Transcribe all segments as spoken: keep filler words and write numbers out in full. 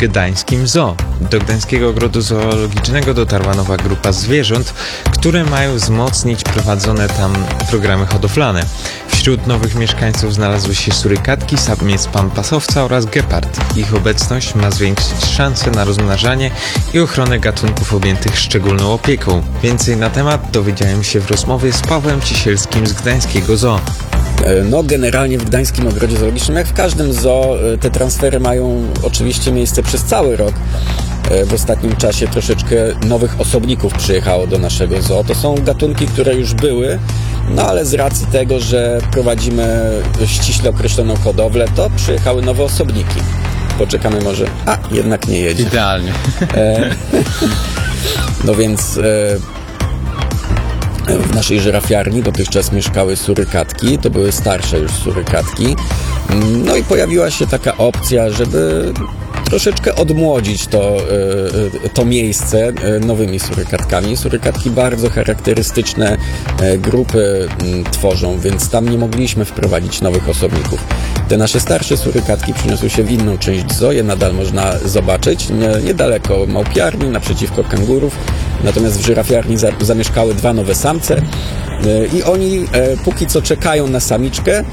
gdańskim zoo. Do Gdańskiego Ogrodu Zoologicznego dotarła nowa grupa zwierząt, które mają wzmocnić prowadzone tam programy hodowlane. Wśród nowych mieszkańców znalazły się surykatki, samiec pampasowca oraz gepard. Ich obecność ma zwiększyć szanse na rozmnażanie i ochronę gatunków objętych szczególną opieką. Więcej na temat dowiedziałem się w rozmowie z Pawłem Cisielskim z Gdańskiego Zoo. No generalnie w Gdańskim Ogrodzie Zoologicznym, jak w każdym zoo, te transfery mają oczywiście miejsce przez cały rok. W ostatnim czasie troszeczkę nowych osobników przyjechało do naszego zoo. To są gatunki, które już były, no ale z racji tego, że prowadzimy ściśle określoną hodowlę, to przyjechały nowe osobniki. Poczekamy może... A, jednak nie jedzie. Idealnie. No więc... W naszej żyrafiarni dotychczas mieszkały surykatki, to były starsze już surykatki. No i pojawiła się taka opcja, żeby troszeczkę odmłodzić to, to miejsce nowymi surykatkami. Surykatki bardzo charakterystyczne grupy tworzą, więc tam nie mogliśmy wprowadzić nowych osobników. Te nasze starsze surykatki przyniosły się w inną część zoo, je nadal można zobaczyć, niedaleko małpiarni, naprzeciwko kangurów. Natomiast w żyrafiarni za, zamieszkały dwa nowe samce i oni póki co czekają na samiczkę.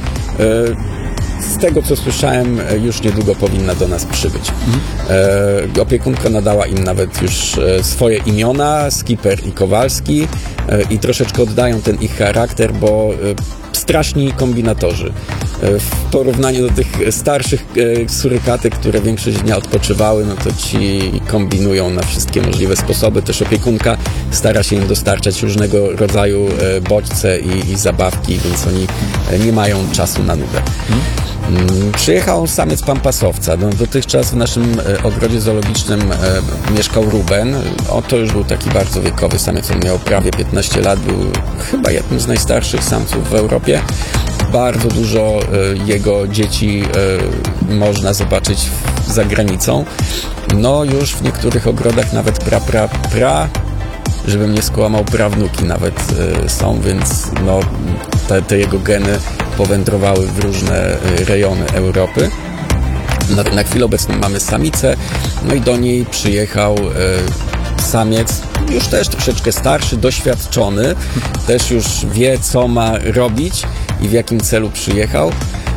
Z tego, co słyszałem, już niedługo powinna do nas przybyć. Mhm. E, opiekunka nadała im nawet już swoje imiona, Skipper i Kowalski, e, i troszeczkę oddają ten ich charakter, bo e, straszni kombinatorzy. E, w porównaniu do tych starszych e, surykatek, które większość dnia odpoczywały, no to ci kombinują na wszystkie możliwe sposoby. Też opiekunka stara się im dostarczać różnego rodzaju e, bodźce i, i zabawki, więc oni e, nie mają czasu na nudę. Mhm. Przyjechał samiec pampasowca. No, dotychczas w naszym e, ogrodzie zoologicznym e, mieszkał Ruben. O, to już był taki bardzo wiekowy samiec. On miał prawie piętnaście lat. Był chyba jednym z najstarszych samców w Europie. Bardzo dużo e, jego dzieci e, można zobaczyć w, za granicą. No już w niektórych ogrodach nawet pra, pra, pra żebym nie skłamał, prawnuki nawet e, są, więc no, te, te jego geny powędrowały w różne rejony Europy. Na, na chwilę obecną mamy samicę, no i do niej przyjechał e, samiec, już też troszeczkę starszy, doświadczony, też już wie, co ma robić i w jakim celu przyjechał.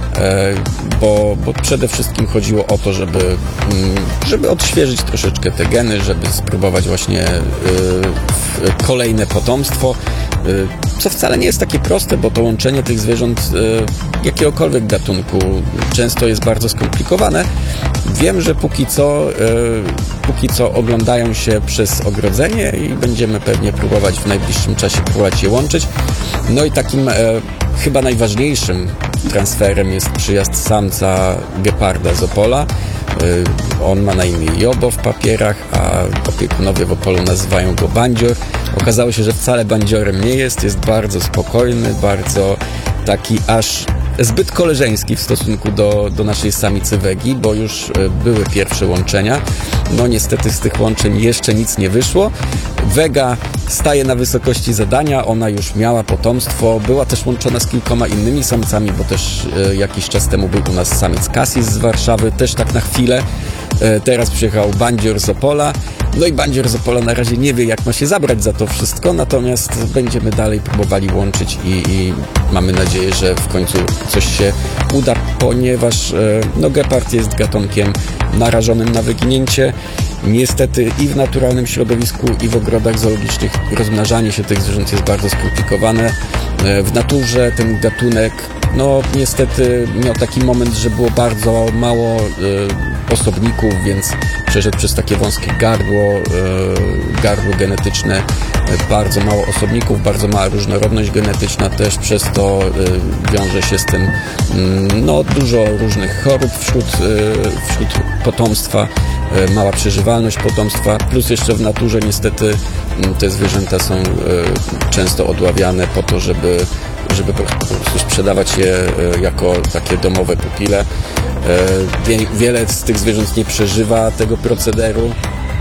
Bo, bo przede wszystkim chodziło o to, żeby, żeby odświeżyć troszeczkę te geny, żeby spróbować właśnie kolejne potomstwo, co wcale nie jest takie proste, bo to łączenie tych zwierząt jakiegokolwiek gatunku często jest bardzo skomplikowane. Wiem, że póki co, póki co oglądają się przez ogrodzenie i będziemy pewnie próbować w najbliższym czasie próbować je łączyć. No i takim chyba najważniejszym transferem jest przyjazd samca geparda z Opola. On ma na imię Jobo w papierach, a opiekunowie w Opolu nazywają go Bandzior. Okazało się, że wcale bandziorem nie jest, jest bardzo spokojny, bardzo taki aż zbyt koleżeński w stosunku do, do naszej samicy Wegi, bo już były pierwsze łączenia. No niestety z tych łączeń jeszcze nic nie wyszło. Wega staje na wysokości zadania, ona już miała potomstwo, była też łączona z kilkoma innymi samcami, bo też e, jakiś czas temu był u nas samiec Cassis z Warszawy, też tak na chwilę. E, teraz przyjechał Bandzior z Opola. No i Bandzior z Opola na razie nie wie, jak ma się zabrać za to wszystko, natomiast będziemy dalej próbowali łączyć i, i mamy nadzieję, że w końcu coś się uda, ponieważ e, no, gepard jest gatunkiem narażonym na wyginięcie. Niestety i w naturalnym środowisku, i w ogrodach zoologicznych rozmnażanie się tych zwierząt jest bardzo skomplikowane. W naturze ten gatunek, no niestety miał taki moment, że było bardzo mało y, osobników, więc przeszedł przez takie wąskie gardło, y, gardło genetyczne, y, bardzo mało osobników, bardzo mała różnorodność genetyczna, też przez to y, wiąże się z tym y, no dużo różnych chorób wśród, y, wśród potomstwa, y, mała przeżywalność potomstwa, plus jeszcze w naturze niestety y, te zwierzęta są y, często odławiane po to, żeby żeby po prostu sprzedawać je jako takie domowe pupile. Wiele z tych zwierząt nie przeżywa tego procederu.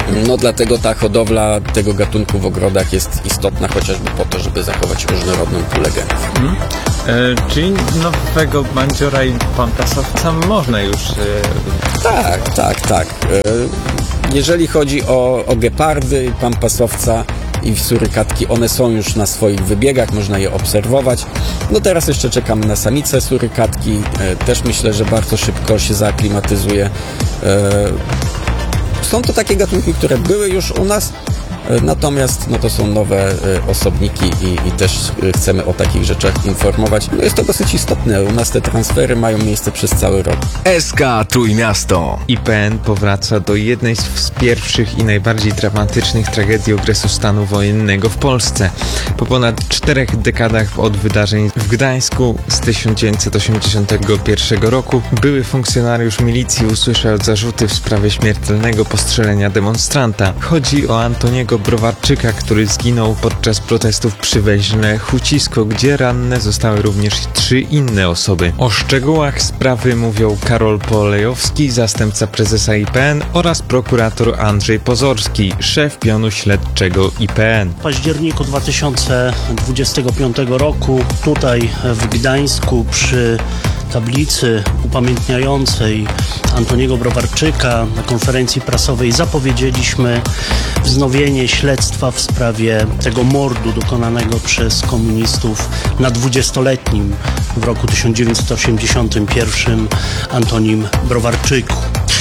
No dlatego ta hodowla tego gatunku w ogrodach jest istotna chociażby po to, żeby zachować różnorodną pulę genów. Hmm. E, czyli nowego bandziora i pampasowca można już... E... Tak, tak, tak. E, jeżeli chodzi o, o gepardy, pampasowca i surykatki, one są już na swoich wybiegach, można je obserwować. No teraz jeszcze czekamy na samice surykatki, e, też myślę, że bardzo szybko się zaaklimatyzuje. E, są to takie gatunki, które były już u nas, natomiast no to są nowe y, osobniki i, i też y, chcemy o takich rzeczach informować. No jest to dosyć istotne. U nas te transfery mają miejsce przez cały rok. S K Trójmiasto. I P N powraca do jednej z pierwszych i najbardziej dramatycznych tragedii okresu stanu wojennego w Polsce. Po ponad czterech dekadach od wydarzeń w Gdańsku z tysiąc dziewięćset osiemdziesiątego pierwszego roku były funkcjonariusz milicji usłyszał zarzuty w sprawie śmiertelnego postrzelenia demonstranta. Chodzi o Antoniego Browarczyka, który zginął podczas protestów przy Weźle Hucisko, gdzie ranne zostały również trzy inne osoby. O szczegółach sprawy mówią Karol Polejowski, zastępca prezesa I P N oraz prokurator Andrzej Pozorski, szef pionu śledczego I P N. W październiku dwa tysiące dwudziestego piątego roku tutaj w Gdańsku przy tablicy upamiętniającej Antoniego Browarczyka na konferencji prasowej zapowiedzieliśmy wznowienie śledztwa w sprawie tego mordu dokonanego przez komunistów na dwudziestoletnim w roku tysiąc dziewięćset osiemdziesiątym pierwszym Antonim Browarczyku.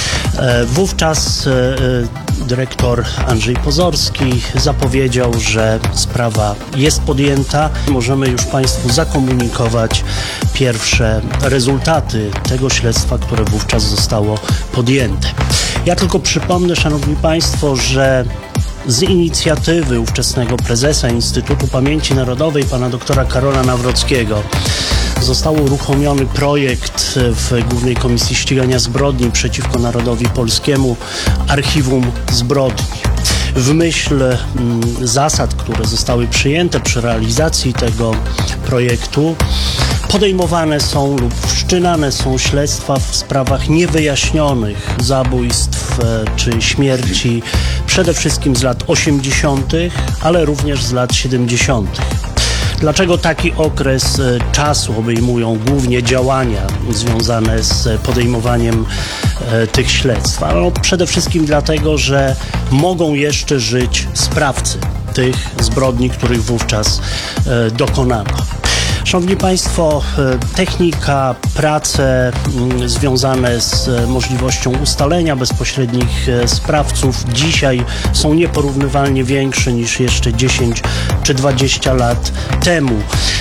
Wówczas dyrektor Andrzej Pozorski zapowiedział, że sprawa jest podjęta. Możemy już Państwu zakomunikować pierwsze rezultaty tego śledztwa, które wówczas zostało podjęte. Ja tylko przypomnę, Szanowni Państwo, że z inicjatywy ówczesnego prezesa Instytutu Pamięci Narodowej, pana doktora Karola Nawrockiego, został uruchomiony projekt w Głównej Komisji Ścigania Zbrodni przeciwko Narodowi Polskiemu Archiwum Zbrodni. W myśl m, zasad, które zostały przyjęte przy realizacji tego projektu, podejmowane są lub wszczynane są śledztwa w sprawach niewyjaśnionych zabójstw e, czy śmierci przede wszystkim z lat osiemdziesiątych, ale również z lat siedemdziesiątych. Dlaczego taki okres czasu obejmują głównie działania związane z podejmowaniem e, tych śledztw? No, przede wszystkim dlatego, że mogą jeszcze żyć sprawcy tych zbrodni, których wówczas e, dokonano. Szanowni Państwo, technika, prace związane z możliwością ustalenia bezpośrednich sprawców dzisiaj są nieporównywalnie większe niż jeszcze dziesięć czy dwadzieścia lat temu.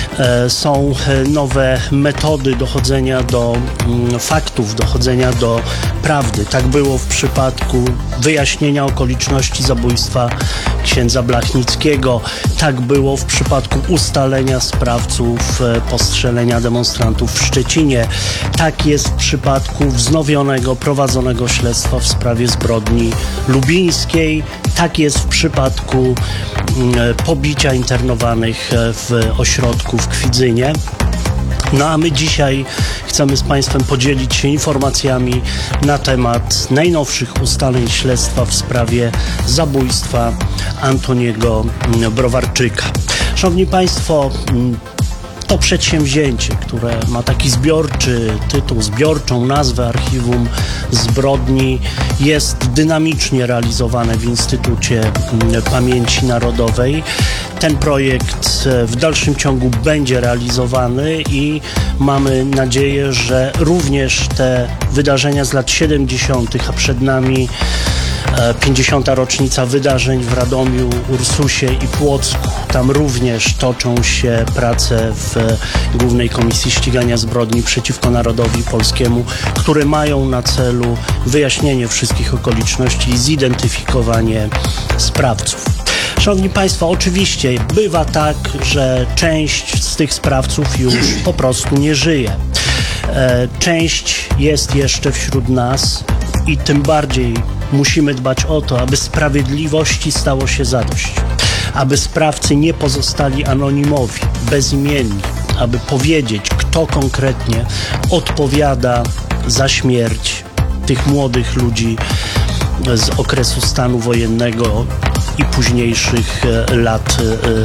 Są nowe metody dochodzenia do faktów, dochodzenia do prawdy. Tak było w przypadku wyjaśnienia okoliczności zabójstwa księdza Blachnickiego. Tak było w przypadku ustalenia sprawców postrzelenia demonstrantów w Szczecinie. Tak jest w przypadku wznowionego, prowadzonego śledztwa w sprawie zbrodni lubińskiej. Tak jest w przypadku pobicia internowanych w ośrodku w Kwidzynie. No a my dzisiaj chcemy z Państwem podzielić się informacjami na temat najnowszych ustaleń śledztwa w sprawie zabójstwa Antoniego Browarczyka. Szanowni Państwo, to przedsięwzięcie, które ma taki zbiorczy tytuł, zbiorczą nazwę Archiwum Zbrodni, jest dynamicznie realizowane w Instytucie Pamięci Narodowej. Ten projekt w dalszym ciągu będzie realizowany i mamy nadzieję, że również te wydarzenia z lat siedemdziesiątych, a przed nami pięćdziesiąta rocznica wydarzeń w Radomiu, Ursusie i Płocku. Tam również toczą się prace w Głównej Komisji Ścigania Zbrodni przeciwko Narodowi Polskiemu, które mają na celu wyjaśnienie wszystkich okoliczności i zidentyfikowanie sprawców. Szanowni Państwo, oczywiście bywa tak, że część z tych sprawców już po prostu nie żyje. Część jest jeszcze wśród nas i tym bardziej musimy dbać o to, aby sprawiedliwości stało się zadość, aby sprawcy nie pozostali anonimowi, bezimienni, aby powiedzieć, kto konkretnie odpowiada za śmierć tych młodych ludzi z okresu stanu wojennego i późniejszych e, lat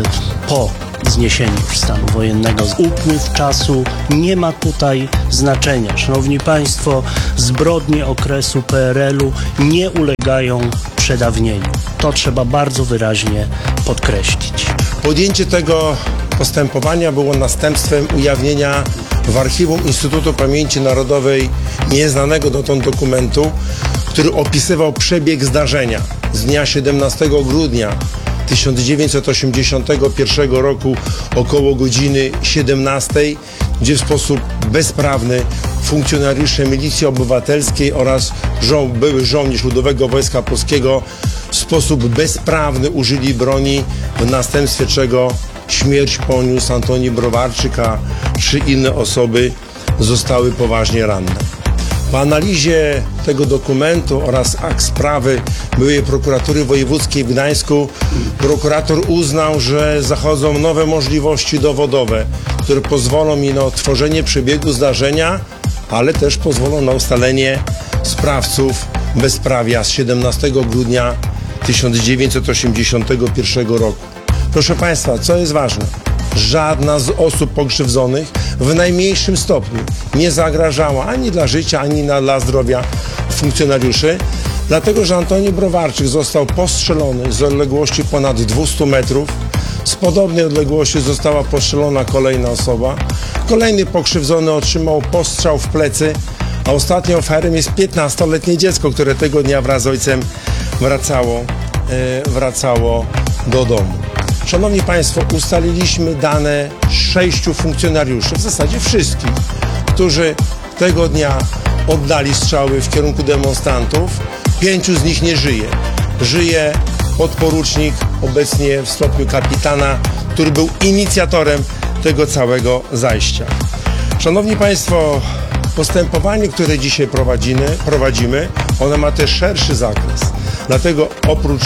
e, po zniesieniu już stanu wojennego. Upływ czasu nie ma tutaj znaczenia. Szanowni Państwo, zbrodnie okresu P R L-u nie ulegają przedawnieniu. To trzeba bardzo wyraźnie podkreślić. Podjęcie tego postępowania było następstwem ujawnienia w archiwum Instytutu Pamięci Narodowej nieznanego dotąd dokumentu, który opisywał przebieg zdarzenia z dnia siedemnastego grudnia tysiąc dziewięćset osiemdziesiątego pierwszego roku około godziny siedemnastej, gdzie w sposób bezprawny funkcjonariusze Milicji Obywatelskiej oraz żo- były żołnierz Ludowego Wojska Polskiego w sposób bezprawny użyli broni, w następstwie czego śmierć poniósł Antoni Browarczyk, a trzy inne osoby zostały poważnie ranne. Po analizie tego dokumentu oraz akt sprawy byłej prokuratury wojewódzkiej w Gdańsku prokurator uznał, że zachodzą nowe możliwości dowodowe, które pozwolą mi na odtworzenie przebiegu zdarzenia, ale też pozwolą na ustalenie sprawców bezprawia z siedemnastego grudnia tysiąc dziewięćset osiemdziesiątego pierwszego roku. Proszę Państwa, co jest ważne? Żadna z osób pokrzywdzonych w najmniejszym stopniu nie zagrażała ani dla życia, ani na, dla zdrowia funkcjonariuszy, dlatego że Antoni Browarczyk został postrzelony z odległości ponad dwieście metrów. Z podobnej odległości została postrzelona kolejna osoba. Kolejny pokrzywdzony otrzymał postrzał w plecy, a ostatnią ofiarą jest piętnastoletnie dziecko, które tego dnia wraz z ojcem wracało, e, wracało do domu. Szanowni Państwo, ustaliliśmy dane sześciu funkcjonariuszy, w zasadzie wszystkich, którzy tego dnia oddali strzały w kierunku demonstrantów. Pięciu z nich nie żyje. Żyje podporucznik, obecnie w stopniu kapitana, który był inicjatorem tego całego zajścia. Szanowni Państwo, postępowanie, które dzisiaj prowadzimy, prowadzimy, ono ma też szerszy zakres. Dlatego oprócz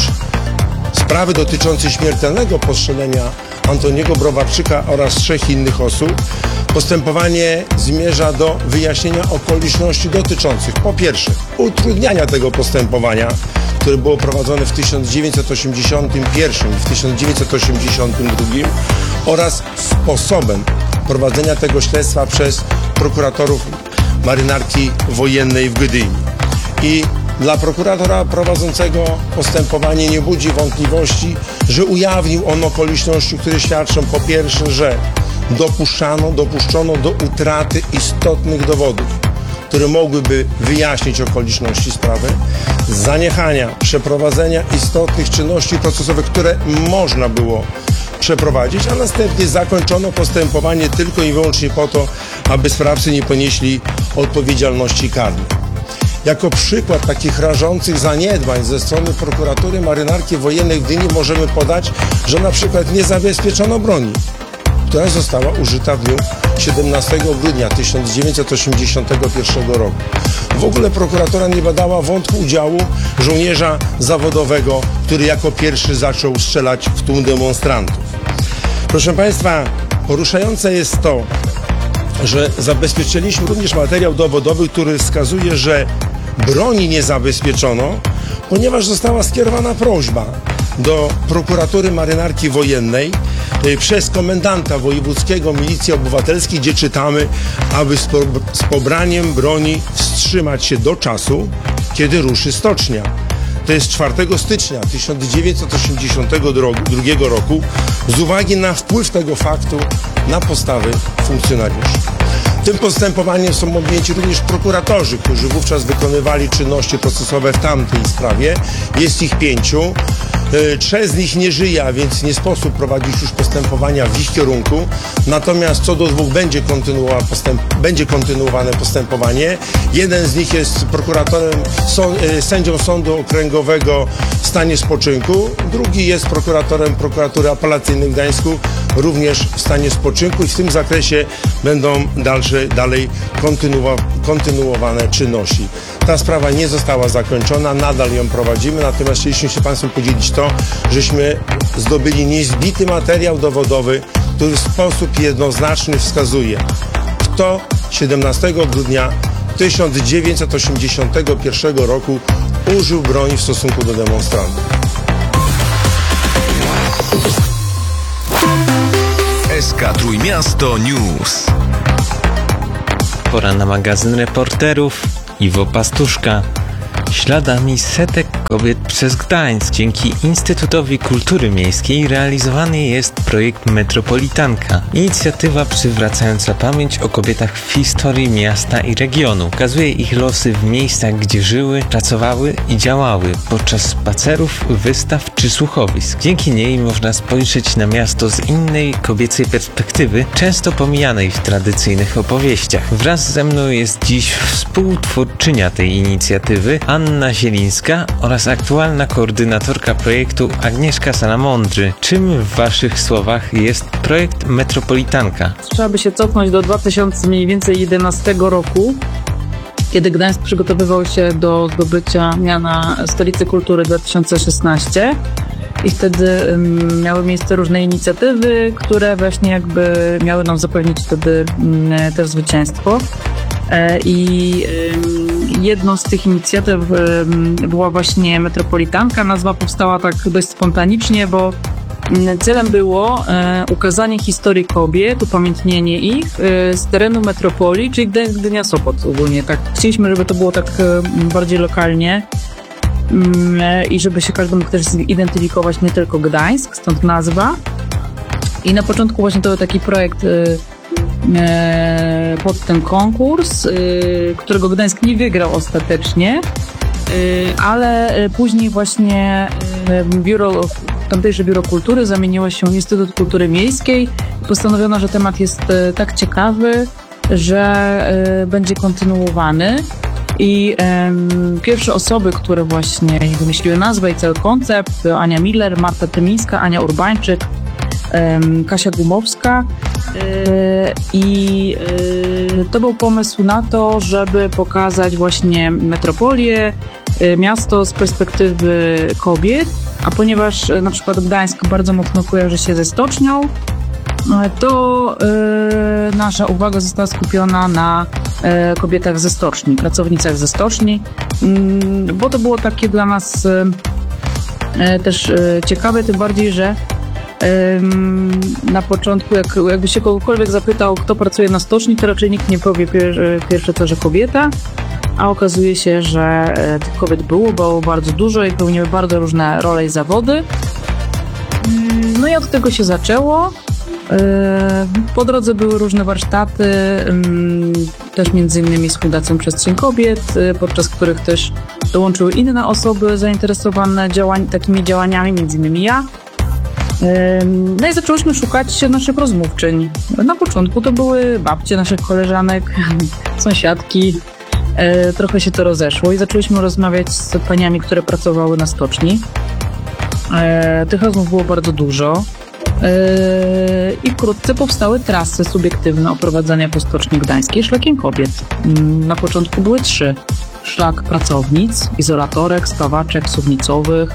sprawy dotyczącej śmiertelnego postrzelenia Antoniego Browarczyka oraz trzech innych osób, postępowanie zmierza do wyjaśnienia okoliczności dotyczących, po pierwsze, utrudniania tego postępowania, które było prowadzone w tysiąc dziewięćset osiemdziesiątym pierwszym i w tysiąc dziewięćset osiemdziesiątym drugim oraz sposobem prowadzenia tego śledztwa przez prokuratorów Marynarki Wojennej w Gdyni. I dla prokuratora prowadzącego postępowanie nie budzi wątpliwości, że ujawnił on okoliczności, które świadczą po pierwsze, że dopuszczano, dopuszczono do utraty istotnych dowodów, które mogłyby wyjaśnić okoliczności sprawy, zaniechania przeprowadzenia istotnych czynności procesowych, które można było przeprowadzić, a następnie zakończono postępowanie tylko i wyłącznie po to, aby sprawcy nie ponieśli odpowiedzialności karnej. Jako przykład takich rażących zaniedbań ze strony prokuratury Marynarki Wojennej w Gdyni możemy podać, że na przykład nie zabezpieczono broni, która została użyta w dniu siedemnastego grudnia tysiąc dziewięćset osiemdziesiątego pierwszego roku. W ogóle prokuratura nie badała wątku udziału żołnierza zawodowego, który jako pierwszy zaczął strzelać w tłum demonstrantów. Proszę Państwa, poruszające jest to, że zabezpieczyliśmy również materiał dowodowy, który wskazuje, że broni nie zabezpieczono, ponieważ została skierowana prośba do prokuratury Marynarki Wojennej przez komendanta wojewódzkiego Milicji Obywatelskiej, gdzie czytamy, aby z, po, z pobraniem broni wstrzymać się do czasu, kiedy ruszy stocznia. To jest czwartego stycznia tysiąc dziewięćset osiemdziesiątego drugiego roku z uwagi na wpływ tego faktu na postawy funkcjonariuszy. Tym postępowaniem są objęci również prokuratorzy, którzy wówczas wykonywali czynności procesowe w tamtej sprawie. Jest ich pięciu. Trzech z nich nie żyje, a więc nie sposób prowadzić już postępowania w ich kierunku. Natomiast co do dwóch będzie, kontynuowa postęp, będzie kontynuowane postępowanie. Jeden z nich jest prokuratorem, są, sędzią Sądu Okręgowego w stanie spoczynku. Drugi jest prokuratorem Prokuratury Apelacyjnej w Gdańsku, również w stanie spoczynku i w tym zakresie będą dalsze, dalej kontynuowa, kontynuowane czynności. Ta sprawa nie została zakończona, nadal ją prowadzimy, natomiast chcieliśmy się Państwu podzielić to, żeśmy zdobyli niezbity materiał dowodowy, który w sposób jednoznaczny wskazuje, kto siedemnastego grudnia tysiąc dziewięćset osiemdziesiątego pierwszego roku użył broni w stosunku do demonstrantów. S K Trójmiasto News. Pora na magazyn reporterów. Iwo Pastuszka. Śladami setek kobiet przez Gdańsk. Dzięki Instytutowi Kultury Miejskiej realizowany jest projekt Metropolitanka. Inicjatywa przywracająca pamięć o kobietach w historii miasta i regionu. Pokazuje ich losy w miejscach, gdzie żyły, pracowały i działały podczas spacerów, wystaw czy słuchowisk. Dzięki niej można spojrzeć na miasto z innej kobiecej perspektywy, często pomijanej w tradycyjnych opowieściach. Wraz ze mną jest dziś współtwórczynia tej inicjatywy, Anna Zielińska, oraz aktualna koordynatorka projektu Agnieszka Salamondry. Czym w waszych słowach jest projekt Metropolitanka? Trzeba by się cofnąć do dwa tysiące mniej więcej jedenastego roku, kiedy Gdańsk przygotowywał się do zdobycia miana Stolicy Kultury dwa tysiące szesnaście. I wtedy um, miały miejsce różne inicjatywy, które właśnie jakby miały nam zapewnić wtedy um, też zwycięstwo. E, I um, jedną z tych inicjatyw um, była właśnie Metropolitanka. Nazwa powstała tak dość spontanicznie, bo um, celem było e, ukazanie historii kobiet, upamiętnienie ich e, z terenu metropolii, czyli Gdańsk, Gdynia, Sopot ogólnie. Tak. Chcieliśmy, żeby to było tak e, bardziej lokalnie. I żeby się każdy mógł też zidentyfikować, nie tylko Gdańsk, stąd nazwa. I na początku właśnie to był taki projekt y, y, pod ten konkurs, y, którego Gdańsk nie wygrał ostatecznie, y, ale później właśnie y, biuro, tamtejsze Biuro Kultury zamieniło się w Instytut Kultury Miejskiej i postanowiono, że temat jest y, tak ciekawy, że y, będzie kontynuowany. I um, pierwsze osoby, które właśnie wymyśliły nazwę i cały koncept, to Ania Miller, Marta Tymińska, Ania Urbańczyk, um, Kasia Gumowska. Yy, I yy, to był pomysł na to, żeby pokazać właśnie metropolię, yy, miasto z perspektywy kobiet, a ponieważ yy, na przykład Gdańsk bardzo mocno kojarzy się ze stocznią, to y, nasza uwaga została skupiona na y, kobietach ze stoczni, pracownicach ze stoczni, y, bo to było takie dla nas y, y, też y, ciekawe, tym bardziej, że y, na początku, jak, jakby się kogokolwiek zapytał, kto pracuje na stoczni, to raczej nikt nie powie pier, pierwsze to, że kobieta, a okazuje się, że y, tych kobiet było, było bardzo dużo i pełniły bardzo różne role i zawody. Y, no i od tego się zaczęło. Po drodze były różne warsztaty, też między innymi z Fundacją Przestrzeń Kobiet, podczas których też dołączyły inne osoby zainteresowane działań, takimi działaniami, między innymi ja. No i zaczęłyśmy szukać naszych rozmówczyń. Na początku to były babcie naszych koleżanek, sąsiadki. Trochę się to rozeszło i zaczęliśmy rozmawiać z paniami, które pracowały na stoczni. Tych rozmów było bardzo dużo. I wkrótce powstały trasy subiektywne oprowadzania po Stoczni Gdańskiej szlakiem kobiet. Na początku były trzy. Szlak pracownic, izolatorek, spawaczek suwnicowych.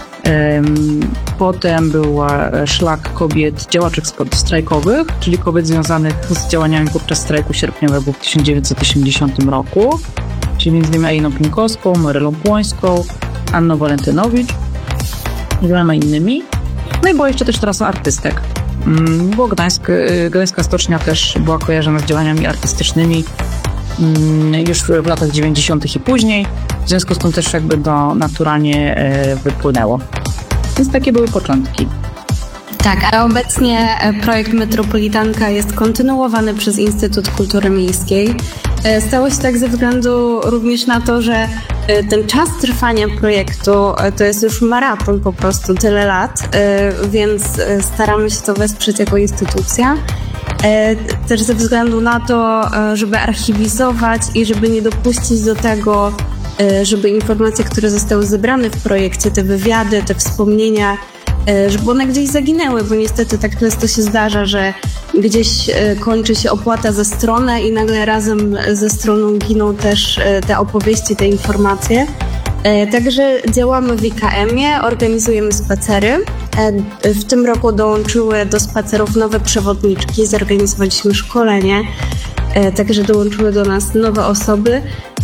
Potem był szlak kobiet działaczek strajkowych, czyli kobiet związanych z działaniami podczas strajku sierpniowego w tysiąc dziewięćset osiemdziesiątym roku, czyli między innymi Aliną Pinkowską, Marylą Płońską, Anną Walentynowicz i wieloma innymi. No i była jeszcze też trasa artystek, bo Gdańsk, Gdańska Stocznia też była kojarzona z działaniami artystycznymi już w latach dziewięćdziesiątych i później, w związku z tym też jakby to naturalnie wypłynęło. Więc takie były początki. Tak, a obecnie projekt Metropolitanka jest kontynuowany przez Instytut Kultury Miejskiej. Stało się tak ze względu również na to, że ten czas trwania projektu to jest już maraton po prostu, tyle lat, więc staramy się to wesprzeć jako instytucja. Też ze względu na to, żeby archiwizować i żeby nie dopuścić do tego, żeby informacje, które zostały zebrane w projekcie, te wywiady, te wspomnienia, żeby one gdzieś zaginęły, bo niestety tak często się zdarza, że gdzieś kończy się opłata za stronę i nagle razem ze stroną giną też te opowieści, te informacje. Także działamy w I K M-ie, organizujemy spacery. W tym roku dołączyły do spacerów nowe przewodniczki, zorganizowaliśmy szkolenie, także dołączyły do nas nowe osoby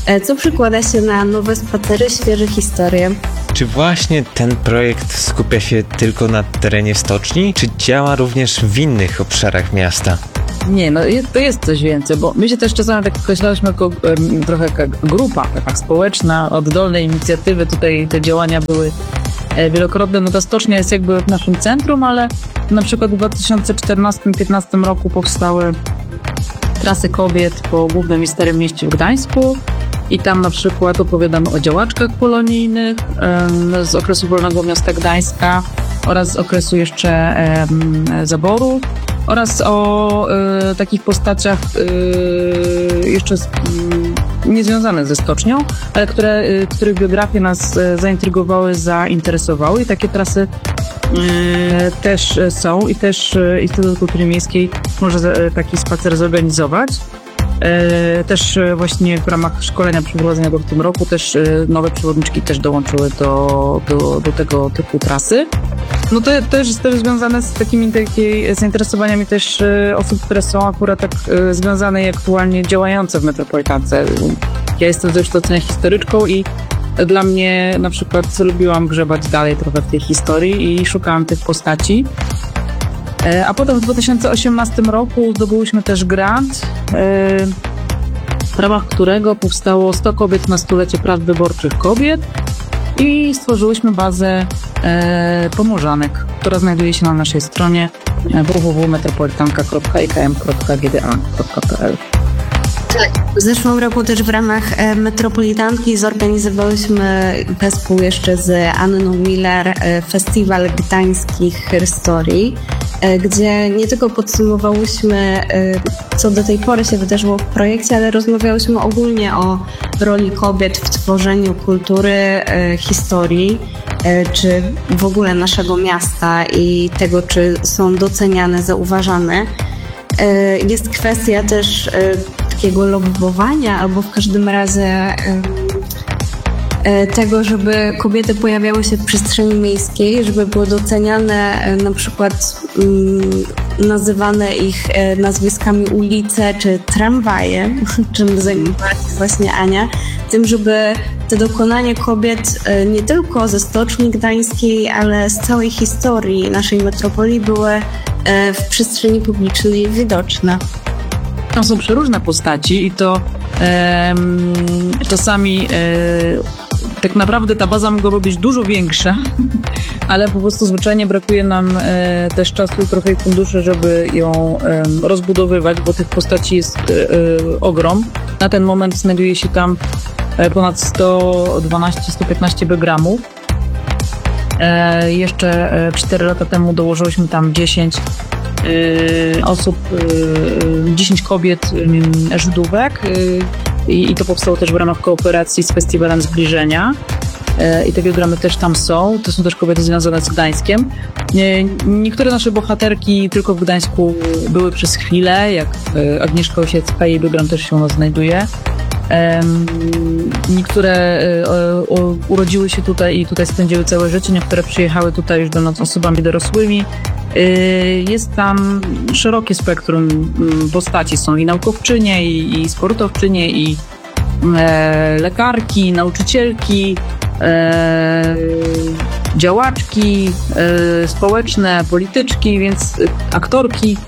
e, co przekłada się na nowe spacery, świeże historie. Czy właśnie ten projekt skupia się tylko na terenie stoczni, czy działa również w innych obszarach miasta? Nie, no jest, to jest coś więcej, bo my się też czasami tak określaliśmy jako em, trochę jak grupa, taka społeczna, oddolne inicjatywy, tutaj te działania były e, wielokrotne. No ta stocznia jest jakby w naszym centrum, ale na przykład w dwa tysiące czternastym piętnastym roku powstały trasy kobiet po głównym i starym mieście w Gdańsku i tam na przykład opowiadamy o działaczkach polonijnych em, z okresu Wolnego Miasta Gdańska oraz z okresu jeszcze em, zaboru. Oraz o y, takich postaciach y, jeszcze z, y, niezwiązanych ze stocznią, ale które, y, których biografie nas y, zaintrygowały, zainteresowały i takie trasy y, też są i też y, Instytut Kultury Miejskiej może y, taki spacer zorganizować. Y, też y, właśnie w ramach szkolenia przeprowadzonego w tym roku też y, nowe przewodniczki też dołączyły do, do, do tego typu trasy. No to też jest też związane z takimi taki, zainteresowaniami też y, osób, które są akurat tak y, związane i aktualnie działające w Metropolitance. Ja jestem ze wykształcenia historyczką i dla mnie na przykład lubiłam grzebać dalej trochę w tej historii i szukałam tych postaci. Y, a potem w dwa tysiące osiemnastym roku zdobyłyśmy też grant, y, w ramach którego powstało sto kobiet na stulecie praw wyborczych kobiet. I stworzyłyśmy bazę e, pomorzanek, która znajduje się na naszej stronie w w w kropka metropolitanka kropka i k m kropka g d a kropka p l. W zeszłym roku też w ramach e, Metropolitanki zorganizowałyśmy wespół jeszcze z Anną Miller e, Festiwal Gdańskich Historii, e, gdzie nie tylko podsumowałyśmy, e, co do tej pory się wydarzyło w projekcie, ale rozmawiałyśmy ogólnie o roli kobiet w tworzeniu kultury, e, historii, e, czy w ogóle naszego miasta i tego, czy są doceniane, zauważane. E, jest kwestia też e, takiego lobbowania, albo w każdym razie tego, żeby kobiety pojawiały się w przestrzeni miejskiej, żeby były doceniane, na przykład nazywane ich nazwiskami ulice czy tramwaje, czym zajmowała się właśnie Ania, tym, żeby te dokonania kobiet nie tylko ze Stoczni Gdańskiej, ale z całej historii naszej metropolii były w przestrzeni publicznej widoczne. Tam są przeróżne postaci i to e, czasami e, tak naprawdę ta baza mogła być dużo większa, ale po prostu zwyczajnie brakuje nam e, też czasu i trochę funduszy, żeby ją e, rozbudowywać, bo tych postaci jest e, e, ogrom. Na ten moment znajduje się tam e, ponad sto dwanaście sto piętnaście biogramów. E, jeszcze e, cztery lata temu dołożyliśmy tam dziesięć osób, dziesięć kobiet Żydówek i to powstało też w ramach kooperacji z Festiwalem Zbliżenia i te biogramy też tam są. To są też kobiety związane z Gdańskiem. Niektóre nasze bohaterki tylko w Gdańsku były przez chwilę, jak Agnieszka Osiecka, jej biogram też się u nas znajduje. Niektóre urodziły się tutaj i tutaj spędziły całe życie, niektóre przyjechały tutaj już będąc osobami dorosłymi. Jest tam szerokie spektrum postaci, są i naukowczynie, i, i sportowczynie, i e, lekarki, nauczycielki, e, działaczki e, społeczne, polityczki, więc aktorki.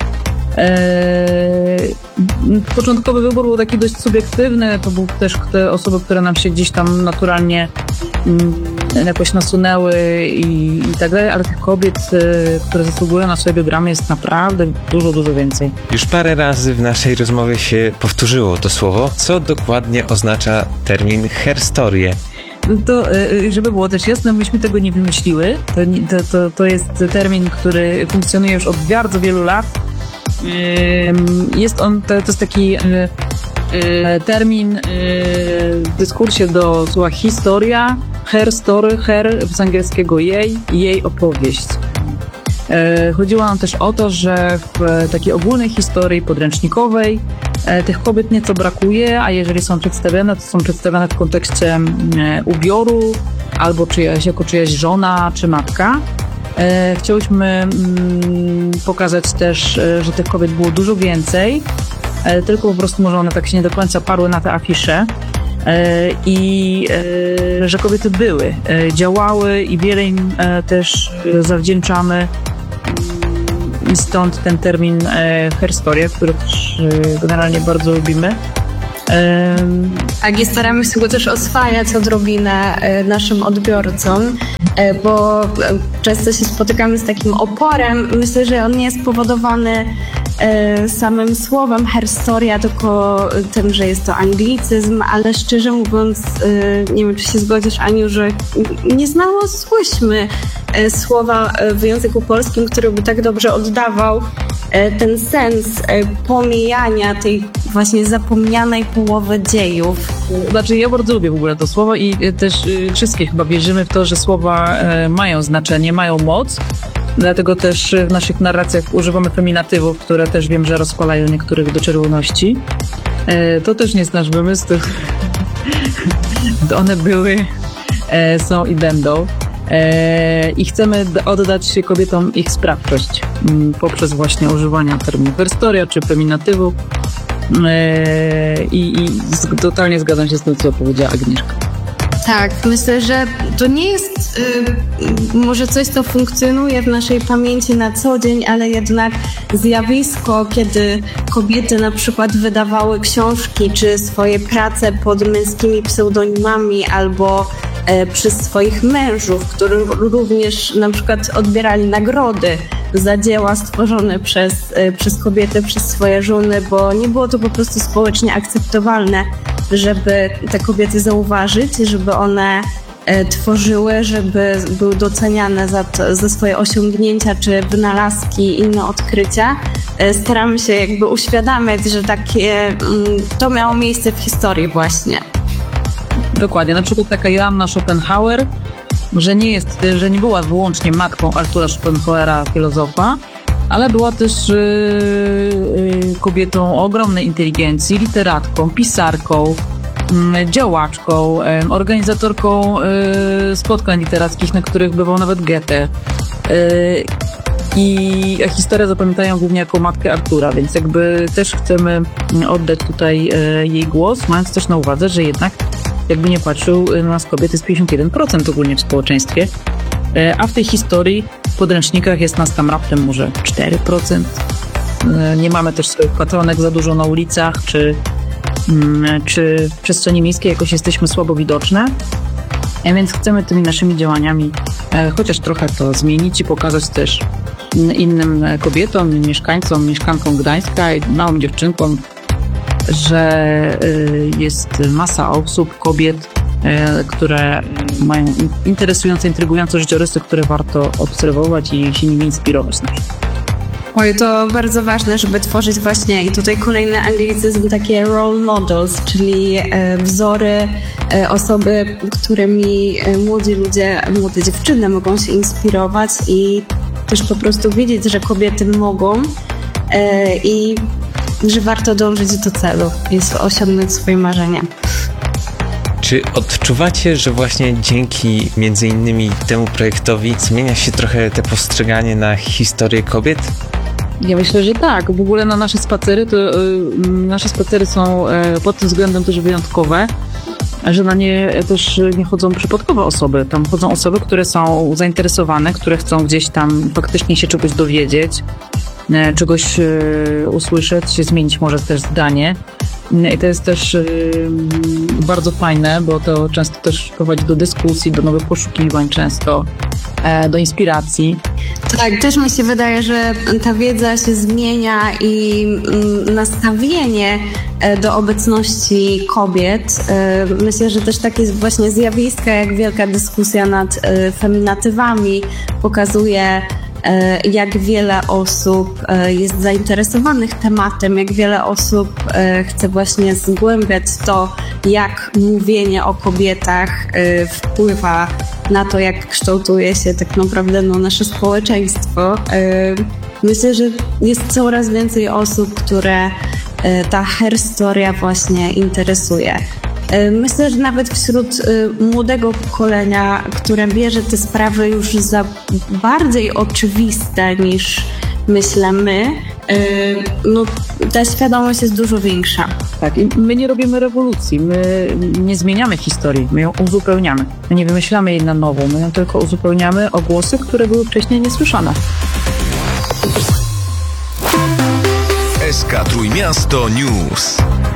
Początkowy wybór był taki dość subiektywny, to był też te osoby, które nam się gdzieś tam naturalnie jakoś nasunęły i, i tak dalej, ale tych kobiet, które zasługują na swoje biogramy, jest naprawdę dużo, dużo więcej. Już parę razy w naszej rozmowie się powtórzyło to słowo. Co dokładnie oznacza termin herstorie? To, żeby było też jasne, myśmy tego nie wymyśliły. To, to, to, to jest termin, który funkcjonuje już od bardzo wielu lat. Jest on, to, to jest taki termin w dyskursie do słowa historia, her story, her z angielskiego jej, jej opowieść. Chodziło nam też o to, że w takiej ogólnej historii podręcznikowej tych kobiet nieco brakuje, a jeżeli są przedstawiane, to są przedstawiane w kontekście ubioru albo czyjaś, jako czyjaś żona czy matka. Chciałyśmy pokazać też, że tych kobiet było dużo więcej, tylko po prostu może one tak się nie do końca parły na te afisze. i że kobiety były, działały i wiele im też zawdzięczamy. I stąd ten termin herstoria, który też generalnie bardzo lubimy. Tak, i staramy się go też oswajać odrobinę naszym odbiorcom, bo często się spotykamy z takim oporem. Myślę, że on nie jest spowodowany samym słowem herstoria, tylko tym, że jest to anglicyzm, ale szczerze mówiąc, nie wiem, czy się zgodzisz, Aniu, że nie znalazłyśmy słowa w języku polskim, który by tak dobrze oddawał ten sens pomijania tej właśnie zapomnianej połowy dziejów. Znaczy ja bardzo lubię w ogóle to słowo i też wszystkie chyba wierzymy w to, że słowa mają znaczenie, mają moc. Dlatego też w naszych narracjach używamy feminatywów, które też wiem, że rozpalają niektórych do czerwoności. To też nie jest nasz wymysł. To one były, są i będą. I chcemy oddać kobietom ich sprawczość poprzez właśnie używania terminu herstoria czy feminatywów. I, i totalnie zgadzam się z tym, co powiedziała Agnieszka. Tak, myślę, że to nie jest y, może coś, co funkcjonuje w naszej pamięci na co dzień, ale jednak zjawisko, kiedy kobiety na przykład wydawały książki czy swoje prace pod męskimi pseudonimami albo e, przez swoich mężów, którzy również na przykład odbierali nagrody za dzieła stworzone przez, e, przez kobiety, przez swoje żony, bo nie było to po prostu społecznie akceptowalne, żeby te kobiety zauważyć, żeby one e, tworzyły, żeby były doceniane za, to, za swoje osiągnięcia czy wynalazki i inne odkrycia. E, staramy się jakby uświadamiać, że takie, m, to miało miejsce w historii właśnie. Dokładnie, na przykład taka Joanna Schopenhauer, że nie jest, że nie była wyłącznie matką Artura Schopenhauera, filozofa, ale była też yy, kobietą o ogromnej inteligencji, literatką, pisarką, yy, działaczką, yy, organizatorką yy, spotkań literackich, na których bywał nawet Goethe. Yy, I historię zapamiętają głównie jako matkę Artura, więc jakby też chcemy oddać tutaj yy, jej głos, mając też na uwadze, że jednak jakby nie patrzył, na nas kobiet jest pięćdziesiąt jeden procent ogólnie w społeczeństwie, a w tej historii w podręcznikach jest nas tam raptem może cztery procent. Nie mamy też swoich patronek za dużo na ulicach, czy, czy w przestrzeni miejskiej jakoś jesteśmy słabo widoczne. Więc chcemy tymi naszymi działaniami chociaż trochę to zmienić i pokazać też innym kobietom, mieszkańcom, mieszkankom Gdańska i małym dziewczynkom, że jest masa osób, kobiet, które mają interesujące, intrygujące życiorysy, które warto obserwować i się nimi inspirować. Oj, to bardzo ważne, żeby tworzyć właśnie, i tutaj kolejny anglicyzm, takie role models, czyli e, wzory, e, osoby, którymi e, młodzi ludzie, młode dziewczyny mogą się inspirować i też po prostu wiedzieć, że kobiety mogą e, i że warto dążyć do celu i osiągnąć swoje marzenia. Czy odczuwacie, że właśnie dzięki między innymi temu projektowi zmienia się trochę te postrzeganie na historię kobiet? Ja myślę, że tak. W ogóle na nasze spacery to y, nasze spacery są y, pod tym względem też wyjątkowe, że na nie też nie chodzą przypadkowe osoby. Tam chodzą osoby, które są zainteresowane, które chcą gdzieś tam faktycznie się czegoś dowiedzieć, y, czegoś y, usłyszeć, zmienić może też zdanie. I to jest też y, bardzo fajne, bo to często też prowadzi do dyskusji, do nowych poszukiwań często, e, do inspiracji. Tak, też mi się wydaje, że ta wiedza się zmienia i mm, nastawienie do obecności kobiet. Myślę, że też takie właśnie zjawiska jak wielka dyskusja nad feminatywami pokazuje, jak wiele osób jest zainteresowanych tematem, jak wiele osób chce właśnie zgłębiać to, jak mówienie o kobietach wpływa na to, jak kształtuje się tak naprawdę no, nasze społeczeństwo. Myślę, że jest coraz więcej osób, które ta herstoria właśnie interesuje. Myślę, że nawet wśród młodego pokolenia, które bierze te sprawy już za bardziej oczywiste niż myślę my, no, ta świadomość jest dużo większa. Tak, i my nie robimy rewolucji, my nie zmieniamy historii, my ją uzupełniamy. My nie wymyślamy jej na nowo, my ją tylko uzupełniamy o głosy, które były wcześniej niesłyszane. S K Trójmiasto News.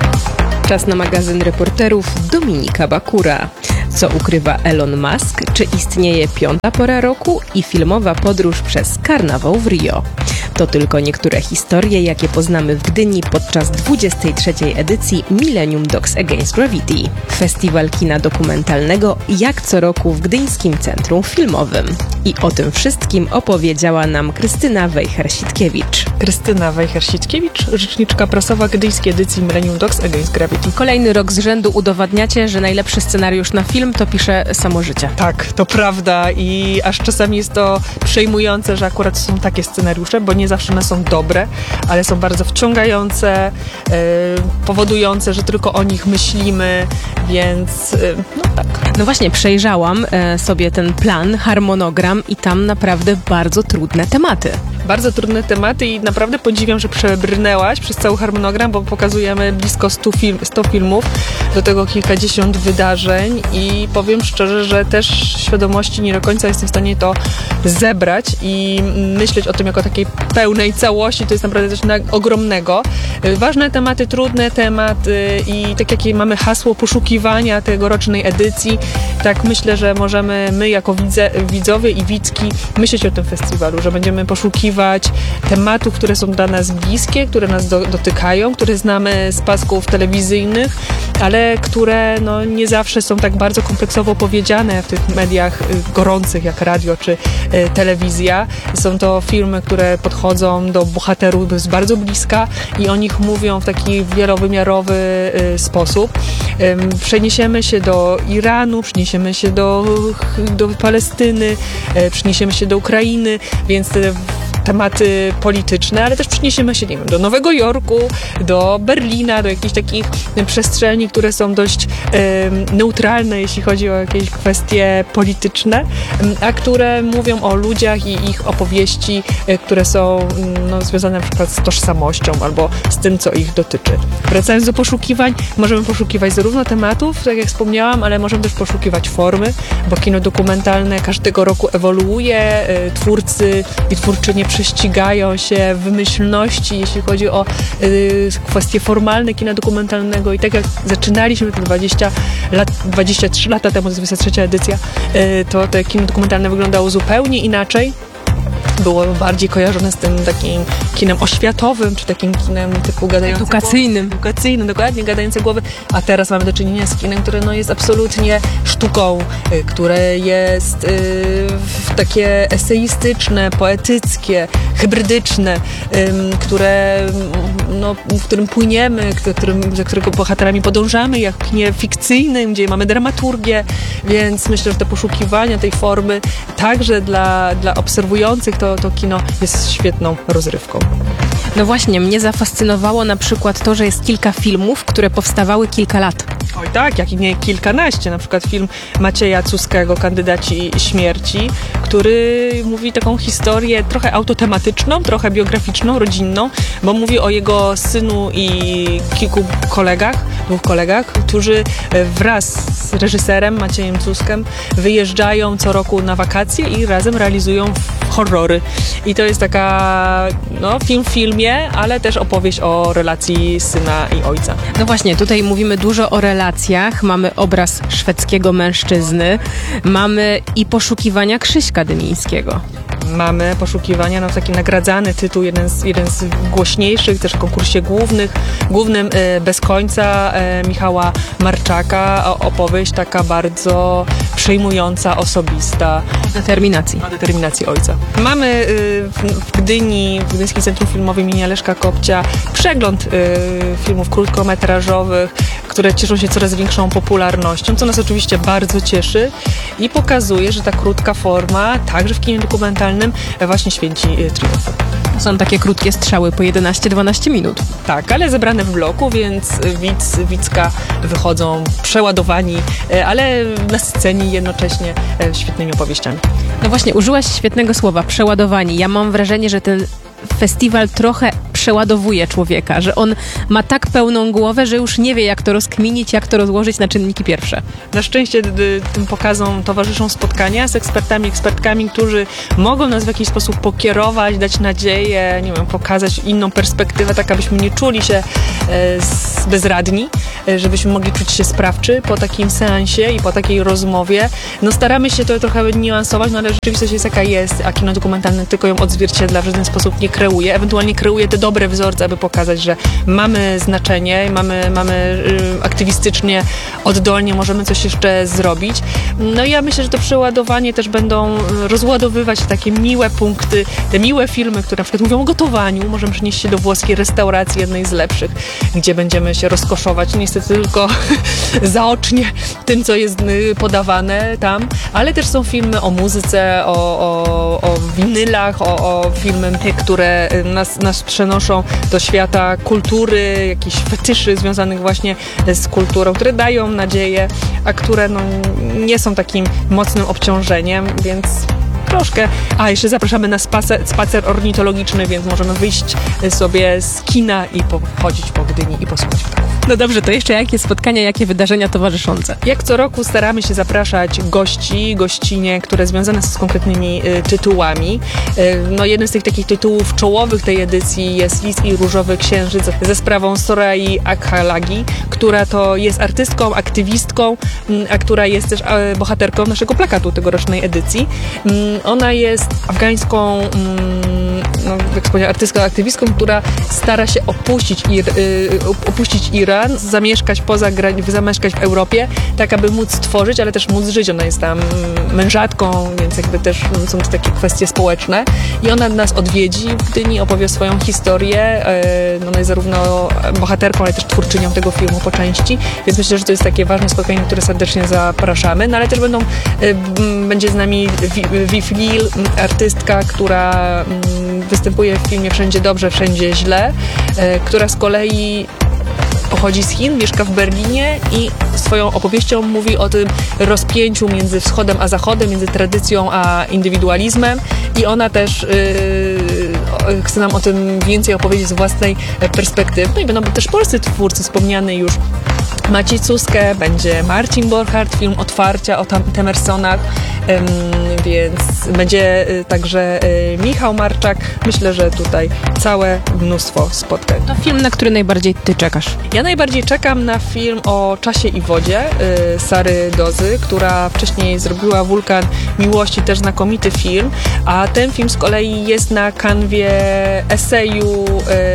Czas na magazyn reporterów Dominika Bakura. Co ukrywa Elon Musk? Czy istnieje piąta pora roku i filmowa podróż przez karnawał w Rio? To tylko niektóre historie, jakie poznamy w Gdyni podczas dwudziestej trzeciej edycji Millennium Dogs Against Gravity. Festiwal kina dokumentalnego jak co roku w Gdyńskim Centrum Filmowym. I o tym wszystkim opowiedziała nam Krystyna Wejher-Sitkiewicz. Krystyna Wejher-Sitkiewicz, rzeczniczka prasowa gdyńskiej edycji Millennium Dogs Against Gravity. Kolejny rok z rzędu udowadniacie, że najlepszy scenariusz na film to pisze samo życie. Tak, to prawda i aż czasami jest to przejmujące, że akurat są takie scenariusze, bo nie zawsze one są dobre, ale są bardzo wciągające, yy, powodujące, że tylko o nich myślimy, więc yy, no tak. No właśnie, przejrzałam e, sobie ten plan, harmonogram i tam naprawdę bardzo trudne tematy. Bardzo trudne tematy i naprawdę podziwiam, że przebrnęłaś przez cały harmonogram, bo pokazujemy blisko stu, film, stu filmów, do tego kilkadziesiąt wydarzeń i powiem szczerze, że też świadomości nie do końca jestem w stanie to zebrać i myśleć o tym jako takiej pełnej całości, to jest naprawdę coś na, ogromnego. Ważne tematy, trudne tematy i tak jakie mamy hasło poszukiwania tegorocznej edycji, tak myślę, że możemy my jako widze, widzowie i widzki myśleć o tym festiwalu, że będziemy poszukiwać tematów, które są dla nas bliskie, które nas do, dotykają, które znamy z pasków telewizyjnych, ale które no, nie zawsze są tak bardzo kompleksowo powiedziane w tych mediach gorących jak radio czy y, telewizja. Są to filmy, które podchodzą do bohaterów z bardzo bliska i o nich mówią w taki wielowymiarowy y, sposób. Y, przeniesiemy się do Iranu, przeniesiemy się do, do Palestyny, y, przeniesiemy się do Ukrainy, więc y, tematy polityczne, ale też przeniesiemy się, nie wiem, do Nowego Jorku, do Berlina, do jakichś takich przestrzeni, które są dość e, neutralne, jeśli chodzi o jakieś kwestie polityczne, a które mówią o ludziach i ich opowieści, e, które są no, związane na przykład z tożsamością albo z tym, co ich dotyczy. Wracając do poszukiwań, możemy poszukiwać zarówno tematów, tak jak wspomniałam, ale możemy też poszukiwać formy, bo kino dokumentalne każdego roku ewoluuje, e, twórcy i twórczynie prześcigają się w wymyślności, jeśli chodzi o y, kwestie formalne kina dokumentalnego i tak jak zaczynaliśmy te dwadzieścia lat, dwadzieścia trzy lata temu, to jest dwudziesta trzecia edycja, y, to to kino dokumentalne wyglądało zupełnie inaczej. Było bardziej kojarzone z tym takim kinem oświatowym, czy takim kinem typu gadające Edukacyjnym. Głowy. Edukacyjnym, dokładnie, gadające głowy. A teraz mamy do czynienia z kinem, które no, jest absolutnie sztuką, y, które jest y, takie eseistyczne, poetyckie, hybrydyczne, y, które, no, w którym płyniemy, którym, za którego bohaterami podążamy, jak w kinie fikcyjnym, gdzie mamy dramaturgię, więc myślę, że te poszukiwania tej formy także dla, dla obserwujących to, to kino jest świetną rozrywką. No właśnie, mnie zafascynowało na przykład to, że jest kilka filmów, które powstawały kilka lat. Oj tak, jak i nie kilkanaście. Na przykład film Macieja Cuskiego, Kandydaci śmierci, który mówi taką historię trochę autotematyczną, trochę biograficzną, rodzinną, bo mówi o jego synu i kilku kolegach, dwóch kolegach, którzy wraz z reżyserem Maciejem Cuskiem wyjeżdżają co roku na wakacje i razem realizują horrory. I to jest taka, no, film w filmie, ale też opowieść o relacji syna i ojca. No właśnie, tutaj mówimy dużo o relacjach, mamy obraz szwedzkiego mężczyzny, mamy i poszukiwania Krzyśka Dymińskiego. Mamy poszukiwania, no taki nagradzany tytuł, jeden z, jeden z głośniejszych, też w konkursie głównych, głównym y, Bez końca y, Michała Marczaka, o, opowieść taka bardzo przejmująca, osobista. Determinacji. O determinacji ojca. Mamy y, w, w Gdyni, w Gdyńskim Centrum Filmowym imienia Leszka Kopcia przegląd y, filmów krótkometrażowych, które cieszą się coraz większą popularnością, co nas oczywiście bardzo cieszy i pokazuje, że ta krótka forma, także w kinie dokumentalnym, właśnie święci triumfy. Są takie krótkie strzały po jedenaście dwanaście minut. Tak, ale zebrane w bloku, więc widz, widzka wychodzą przeładowani, ale nasyceni jednocześnie świetnymi opowieściami. No właśnie, użyłaś świetnego słowa, przeładowani. Ja mam wrażenie, że ten festiwal trochę przeładowuje człowieka, że on ma tak pełną głowę, że już nie wie, jak to rozkminić, jak to rozłożyć na czynniki pierwsze. Na szczęście d- d- tym pokazom towarzyszą spotkania z ekspertami, ekspertkami, którzy mogą nas w jakiś sposób pokierować, dać nadzieję, nie wiem, pokazać inną perspektywę, tak abyśmy nie czuli się e, z, bezradni, e, żebyśmy mogli czuć się sprawczy po takim seansie i po takiej rozmowie. No staramy się to trochę niuansować, no ale rzeczywistość jest jaka jest, a kino dokumentalne tylko ją odzwierciedla, w żaden sposób nie kreuje, ewentualnie kreuje te dobre wzorce, aby pokazać, że mamy znaczenie, mamy, mamy y, aktywistycznie, oddolnie możemy coś jeszcze zrobić. No i ja myślę, że to przeładowanie też będą rozładowywać takie miłe punkty, te miłe filmy, które na przykład mówią o gotowaniu. Możemy przenieść się do włoskiej restauracji, jednej z lepszych, gdzie będziemy się rozkoszować, niestety tylko zaocznie tym, co jest podawane tam, ale też są filmy o muzyce, o, o, o winylach, o, o filmy, które nas, nas przenoszą do świata kultury, jakichś fetyszy związanych właśnie z kulturą, które dają nadzieję, a które no, nie są takim mocnym obciążeniem, więc troszkę. A jeszcze zapraszamy na spacer, spacer ornitologiczny, więc możemy wyjść sobie z kina i pochodzić po Gdyni i posłuchać ptaków. No dobrze, to jeszcze jakie spotkania, jakie wydarzenia towarzyszące? Jak co roku staramy się zapraszać gości, gościnie, które związane są z konkretnymi y, tytułami. Y, no jeden z tych takich tytułów czołowych tej edycji jest Lis i Różowy Księżyc ze sprawą Sorai Akhalagi, która to jest artystką, aktywistką, y, a która jest też y, bohaterką naszego plakatu tegorocznej edycji. Y, ona jest afgańską y, no, jak powiedziałem, artystką, aktywistką, która stara się opuścić, Ir, y, opuścić Iran, zamieszkać poza granic, zamieszkać w Europie, tak aby móc tworzyć, ale też móc żyć. Ona jest tam mężatką, więc jakby też są to takie kwestie społeczne. I ona nas odwiedzi w Gdyni, opowie swoją historię. Y, ona jest zarówno bohaterką, ale też twórczynią tego filmu po części, więc myślę, że to jest takie ważne spotkanie, które serdecznie zapraszamy. No ale też będą, y, będzie z nami Viflil, artystka, która y, występuje w filmie Wszędzie dobrze, wszędzie źle, y, która z kolei pochodzi z Chin, mieszka w Berlinie i swoją opowieścią mówi o tym rozpięciu między wschodem a zachodem, między tradycją a indywidualizmem i ona też yy, chce nam o tym więcej opowiedzieć z własnej perspektywy. No i będą też polscy twórcy, wspomniany już Maciej Suskę, będzie Marcin Borchardt, film Otwarcia o tam, Temersonach, ym, więc będzie y, także y, Michał Marczak. Myślę, że tutaj całe mnóstwo spotkań. To film, na który najbardziej ty czekasz? Ja najbardziej czekam na film o czasie i wodzie y, Sary Dozy, która wcześniej zrobiła Wulkan Miłości, też znakomity film, a ten film z kolei jest na kanwie eseju,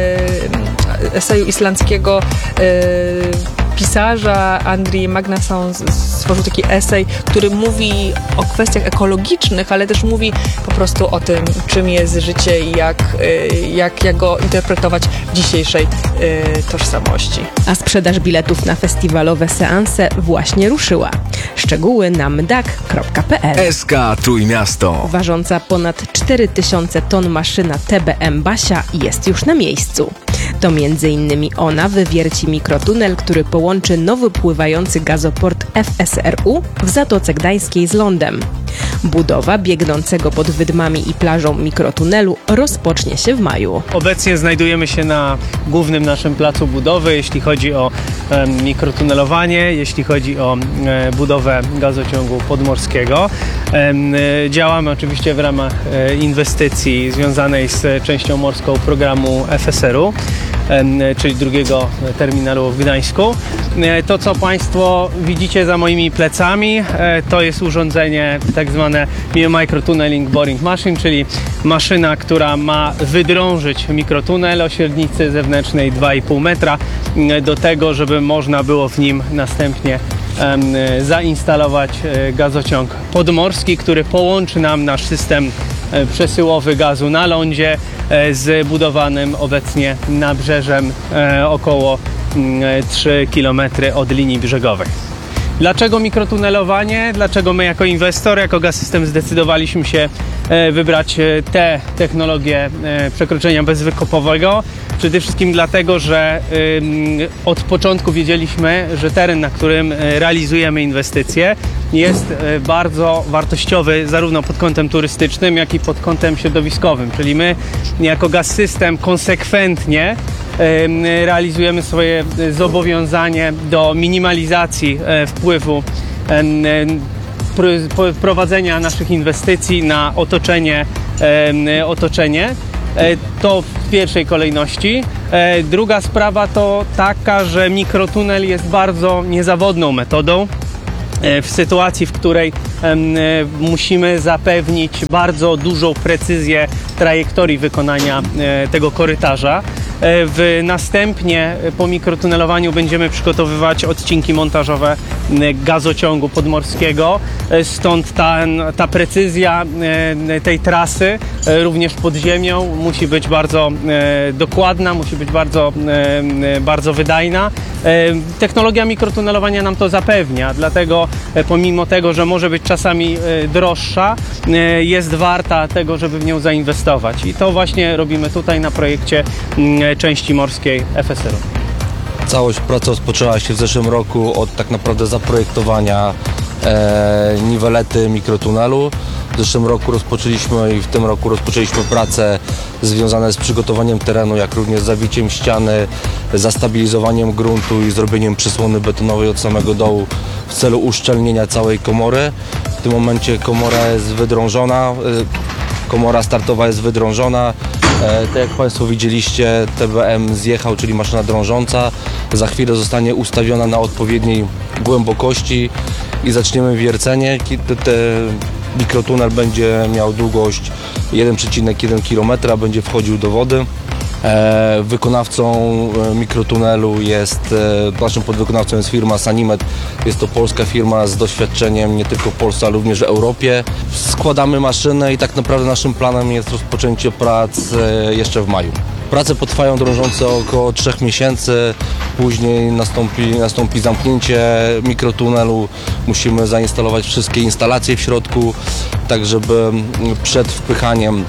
y, eseju islandzkiego y, pisarza Andrii Magnason stworzył taki esej, który mówi o kwestiach ekologicznych, ale też mówi po prostu o tym, czym jest życie i jak, jak, jak go interpretować w dzisiejszej y, tożsamości. A sprzedaż biletów na festiwalowe seanse właśnie ruszyła. Szczegóły na mdak kropka p l. S K Trójmiasto. Ważąca ponad cztery tysiące ton maszyna T B M Basia jest już na miejscu. To między innymi ona wywierci mikrotunel, który połączy nowy pływający gazoport F S R U w Zatoce Gdańskiej z lądem. Budowa biegnącego pod wydmami i plażą mikrotunelu rozpocznie się w maju. Obecnie znajdujemy się na głównym naszym placu budowy, jeśli chodzi o e, mikrotunelowanie, jeśli chodzi o e, budowę gazociągu podmorskiego. E, e, działamy oczywiście w ramach e, inwestycji związanej z częścią morską programu F S R U, e, czyli drugiego terminalu w Gdańsku. E, to, co Państwo widzicie za moimi plecami, e, to jest urządzenie tak zwane Microtunneling Boring Machine, czyli maszyna, która ma wydrążyć mikrotunel o średnicy zewnętrznej dwa i pół metra do tego, żeby można było w nim następnie um, zainstalować gazociąg podmorski, który połączy nam nasz system przesyłowy gazu na lądzie z budowanym obecnie nabrzeżem około trzy kilometry od linii brzegowej. Dlaczego mikrotunelowanie? Dlaczego my jako inwestor, jako Gaz-System zdecydowaliśmy się wybrać tę technologię przekroczenia bezwykopowego? Przede wszystkim dlatego, że od początku wiedzieliśmy, że teren, na którym realizujemy inwestycje, jest e, bardzo wartościowy zarówno pod kątem turystycznym, jak i pod kątem środowiskowym. Czyli my jako Gaz-System konsekwentnie e, realizujemy swoje zobowiązanie do minimalizacji e, wpływu e, pr- prowadzenia naszych inwestycji na otoczenie, e, otoczenie. To w pierwszej kolejności. Druga sprawa to taka, że mikrotunel jest bardzo niezawodną metodą. W sytuacji, w której musimy zapewnić bardzo dużą precyzję trajektorii wykonania tego korytarza. W następnie po mikrotunelowaniu będziemy przygotowywać odcinki montażowe gazociągu podmorskiego, stąd ta, ta precyzja tej trasy również pod ziemią musi być bardzo dokładna, musi być bardzo, bardzo wydajna. Technologia mikrotunelowania nam to zapewnia, dlatego pomimo tego, że może być czasami droższa, jest warta tego, żeby w nią zainwestować. I to właśnie robimy tutaj na projekcie części morskiej F S R u. Całość pracy rozpoczęła się w zeszłym roku od tak naprawdę zaprojektowania e, niwelety mikrotunelu. W zeszłym roku rozpoczęliśmy i w tym roku rozpoczęliśmy prace związane z przygotowaniem terenu, jak również zawiciem ściany, zastabilizowaniem gruntu i zrobieniem przysłony betonowej od samego dołu w celu uszczelnienia całej komory. W tym momencie komora jest wydrążona, komora startowa jest wydrążona. E, tak jak Państwo widzieliście, T B M zjechał, czyli maszyna drążąca. Za chwilę zostanie ustawiona na odpowiedniej głębokości i zaczniemy wiercenie. Te, mikrotunel będzie miał długość jeden przecinek jeden kilometra, będzie wchodził do wody. E, wykonawcą mikrotunelu jest, e, naszym podwykonawcą jest firma Sanimet. Jest to polska firma z doświadczeniem nie tylko w Polsce, ale również w Europie. Składamy maszynę i tak naprawdę naszym planem jest rozpoczęcie prac e, jeszcze w maju. Prace potrwają drążące około trzech miesięcy, później nastąpi, nastąpi zamknięcie mikrotunelu. Musimy zainstalować wszystkie instalacje w środku, tak żeby przed wpychaniem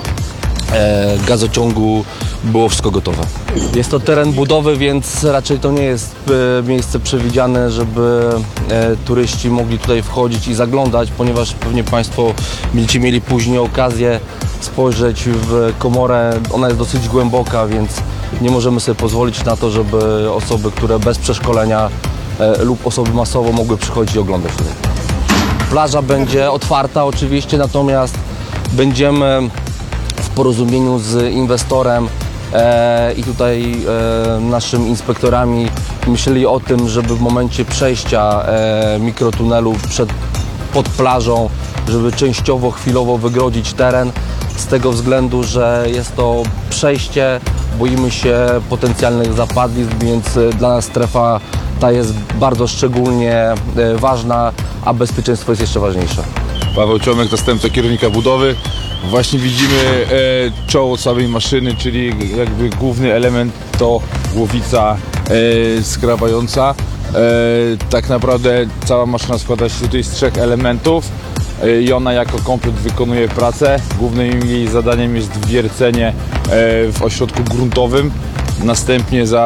e, gazociągu było wszystko gotowe. Jest to teren budowy, więc raczej to nie jest e, miejsce przewidziane, żeby e, turyści mogli tutaj wchodzić i zaglądać, ponieważ pewnie Państwo będziecie mieli później okazję spojrzeć w komorę. Ona jest dosyć głęboka, więc nie możemy sobie pozwolić na to, żeby osoby, które bez przeszkolenia e, lub osoby masowo mogły przychodzić i oglądać tutaj. Plaża będzie otwarta oczywiście, natomiast będziemy w porozumieniu z inwestorem e, i tutaj e, naszymi inspektorami myśleli o tym, żeby w momencie przejścia e, mikrotunelu przed, pod plażą, żeby częściowo, chwilowo wygrodzić teren, z tego względu, że jest to przejście, boimy się potencjalnych zapadlisk, więc dla nas strefa ta jest bardzo szczególnie ważna, a bezpieczeństwo jest jeszcze ważniejsze. Paweł Ciomek, zastępca kierownika budowy. Właśnie widzimy e, czoło całej maszyny, czyli jakby główny element to głowica e, skrawająca. E, tak naprawdę cała maszyna składa się tutaj z trzech elementów i ona jako komplet wykonuje pracę. Głównym jej zadaniem jest wiercenie e, w ośrodku gruntowym. Następnie za,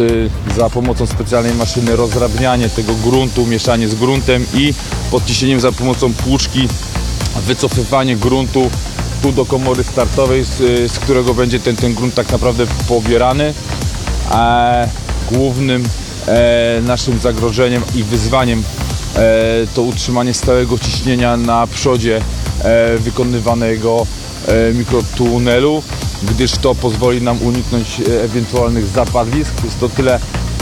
za pomocą specjalnej maszyny rozrabnianie tego gruntu, mieszanie z gruntem i podciśnieniem za pomocą płuczki wycofywanie gruntu tu do komory startowej, z, z którego będzie ten, ten grunt tak naprawdę pobierany. E, głównym e, naszym zagrożeniem i wyzwaniem e, to utrzymanie stałego ciśnienia na przodzie e, wykonywanego e, mikrotunelu, gdyż to pozwoli nam uniknąć e, ewentualnych zapadlisk. Jest to tyle m,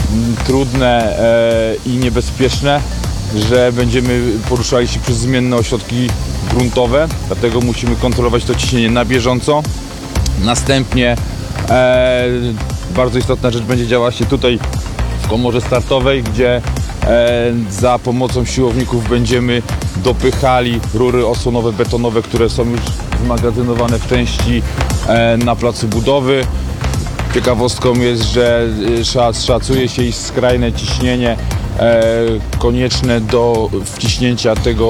trudne e, i niebezpieczne, że będziemy poruszali się przez zmienne ośrodki gruntowe, dlatego musimy kontrolować to ciśnienie na bieżąco. Następnie e, bardzo istotna rzecz będzie działała się tutaj w komorze startowej, gdzie e, za pomocą siłowników będziemy dopychali rury osłonowe betonowe, które są już zmagazynowane w części e, na placu budowy. Ciekawostką jest, że szacuje się, iż skrajne ciśnienie e, konieczne do wciśnięcia tego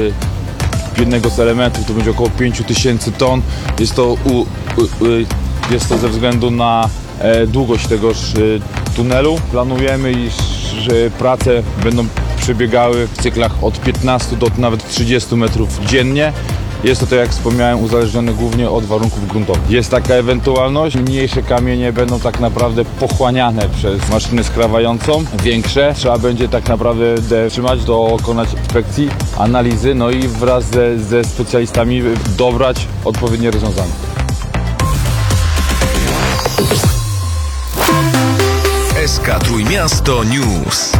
e, jednego z elementów to będzie około pięć tysięcy ton. Jest to, u, u, jest to ze względu na e, długość tegoż e, tunelu. Planujemy, iż że prace będą przebiegały w cyklach od piętnastu do nawet trzydziestu metrów dziennie. Jest to, tak jak wspomniałem, uzależnione głównie od warunków gruntowych. Jest taka ewentualność, mniejsze kamienie będą tak naprawdę pochłaniane przez maszynę skrawającą, większe trzeba będzie tak naprawdę trzymać, dokonać inspekcji, analizy, no i wraz ze, ze specjalistami dobrać odpowiednie rozwiązania. S K Trójmiasto News.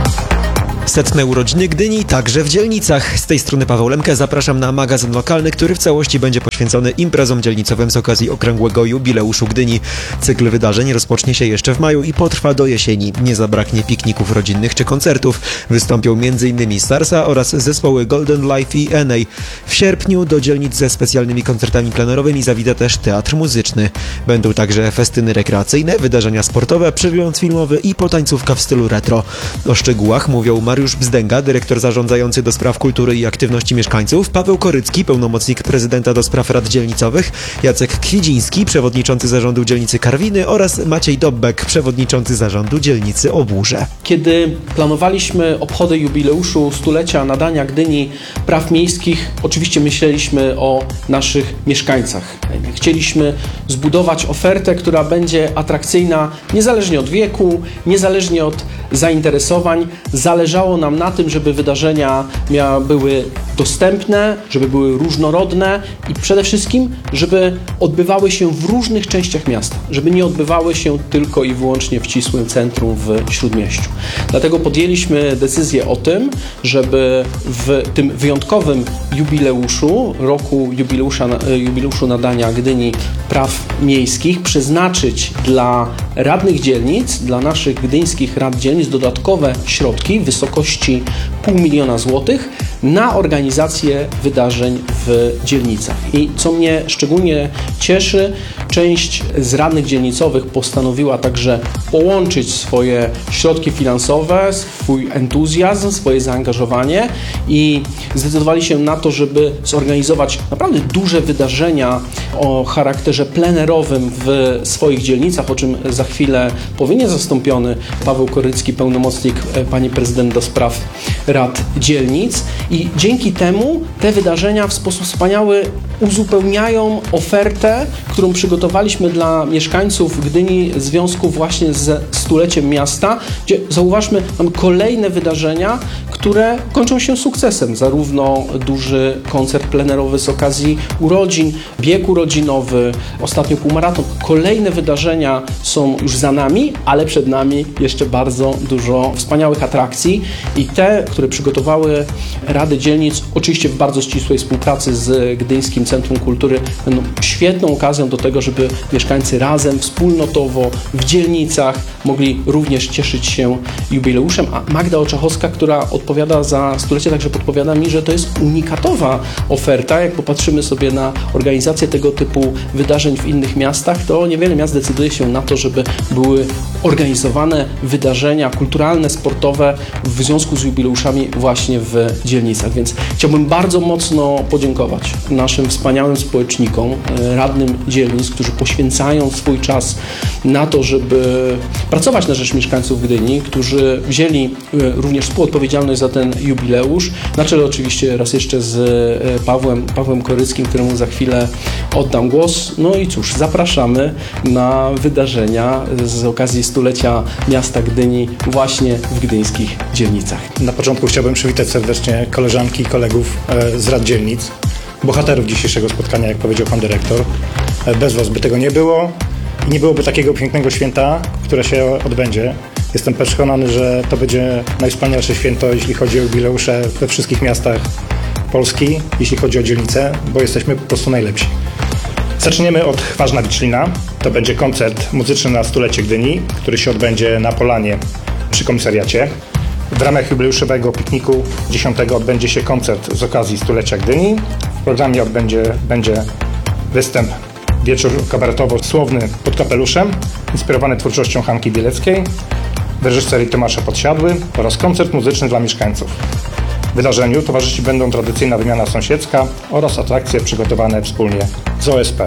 Setne urodziny Gdyni także w dzielnicach. Z tej strony Paweł Lemke, zapraszam na magazyn lokalny, który w całości będzie poświęcony imprezom dzielnicowym z okazji okrągłego jubileuszu Gdyni. Cykl wydarzeń rozpocznie się jeszcze w maju i potrwa do jesieni. Nie zabraknie pikników rodzinnych czy koncertów. Wystąpią między innymi Sarsa oraz zespoły Golden Life i N A. W sierpniu do dzielnic ze specjalnymi koncertami plenerowymi zawita też teatr muzyczny. Będą także festyny rekreacyjne, wydarzenia sportowe, przegląd filmowy i potańcówka w stylu retro. O szczegółach mówią Mariusz Bzdęga, dyrektor zarządzający do spraw kultury i aktywności mieszkańców, Paweł Korycki, pełnomocnik prezydenta do spraw rad dzielnicowych, Jacek Kwidziński, przewodniczący zarządu dzielnicy Karwiny oraz Maciej Dobbek, przewodniczący zarządu dzielnicy Oburze. Kiedy planowaliśmy obchody jubileuszu stulecia nadania Gdyni praw miejskich, oczywiście myśleliśmy o naszych mieszkańcach. Chcieliśmy zbudować ofertę, która będzie atrakcyjna niezależnie od wieku, niezależnie od zainteresowań. Zależało nam na tym, żeby wydarzenia miały, były dostępne, żeby były różnorodne i przede wszystkim, żeby odbywały się w różnych częściach miasta, żeby nie odbywały się tylko i wyłącznie w ścisłym centrum w Śródmieściu. Dlatego podjęliśmy decyzję o tym, żeby w tym wyjątkowym jubileuszu, roku jubileusza, jubileuszu nadania Gdyni praw miejskich, przeznaczyć dla radnych dzielnic, dla naszych gdyńskich rad dzielnic dodatkowe środki w wysokości pół miliona złotych na organizację wydarzeń w dzielnicach. I co mnie szczególnie cieszy, część z radnych dzielnicowych postanowiła także połączyć swoje środki finansowe, swój entuzjazm, swoje zaangażowanie i zdecydowali się na to, żeby zorganizować naprawdę duże wydarzenia o charakterze plenerowym w swoich dzielnicach, o czym za chwilę powie niezastąpiony Paweł Korycki, pełnomocnik pani prezydent do spraw rad dzielnic. I dzięki temu te wydarzenia w sposób wspaniały uzupełniają ofertę, którą przygotowaliśmy dla mieszkańców Gdyni w związku właśnie ze stuleciem miasta, gdzie zauważmy, mamy kolejne wydarzenia, które kończą się sukcesem. Zarówno duży koncert plenerowy z okazji urodzin, bieg urodzinowy, ostatnio półmaraton. Kolejne wydarzenia są już za nami, ale przed nami jeszcze bardzo dużo wspaniałych atrakcji i te, które przygotowały Rady Dzielnic, oczywiście w bardzo ścisłej współpracy z Gdyńskim Centrum Kultury, będą świetną okazją do tego, żeby mieszkańcy razem, wspólnotowo, w dzielnicach mogli również cieszyć się jubileuszem. A Magda Oczachowska, która odpowiada za stulecie, także podpowiada mi, że to jest unikatowa oferta. Jak popatrzymy sobie na organizację tego typu wydarzeń w innych miastach, to niewiele miast decyduje się na to, żeby były organizowane wydarzenia kulturalne, sportowe w związku z jubileuszami właśnie w dzielnicach. Więc chciałbym bardzo mocno podziękować naszym wspaniałym społecznikom, radnym dzielnic, którzy poświęcają swój czas na to, żeby pracować na rzecz mieszkańców Gdyni, którzy wzięli również współodpowiedzialność za ten jubileusz, na czele oczywiście raz jeszcze z Pawłem, Pawłem Koryckim, któremu za chwilę oddam głos. No i cóż, zapraszamy na wydarzenia z okazji stulecia miasta Gdyni właśnie w gdyńskich dzielnicach. Na początku chciałbym przywitać serdecznie koleżanki i kolegów z rad dzielnic, bohaterów dzisiejszego spotkania, jak powiedział pan dyrektor. Bez was by tego nie było i nie byłoby takiego pięknego święta, które się odbędzie. Jestem przekonany, że to będzie najwspanialsze święto, jeśli chodzi o jubileusze we wszystkich miastach Polski, jeśli chodzi o dzielnice, bo jesteśmy po prostu najlepsi. Zaczniemy od Ważna Wiczlina. To będzie koncert muzyczny na stulecie Gdyni, który się odbędzie na Polanie przy komisariacie. W ramach jubileuszowego pikniku dziesiątego odbędzie się koncert z okazji stulecia Gdyni. W programie odbędzie, będzie występ wieczór kabaretowo-słowny pod kapeluszem, inspirowany twórczością Hanki Bieleckiej, w reżyserii Tomasza Podsiadły oraz koncert muzyczny dla mieszkańców. Wydarzeniu towarzyszyć będą tradycyjna wymiana sąsiedzka oraz atrakcje przygotowane wspólnie z O S P.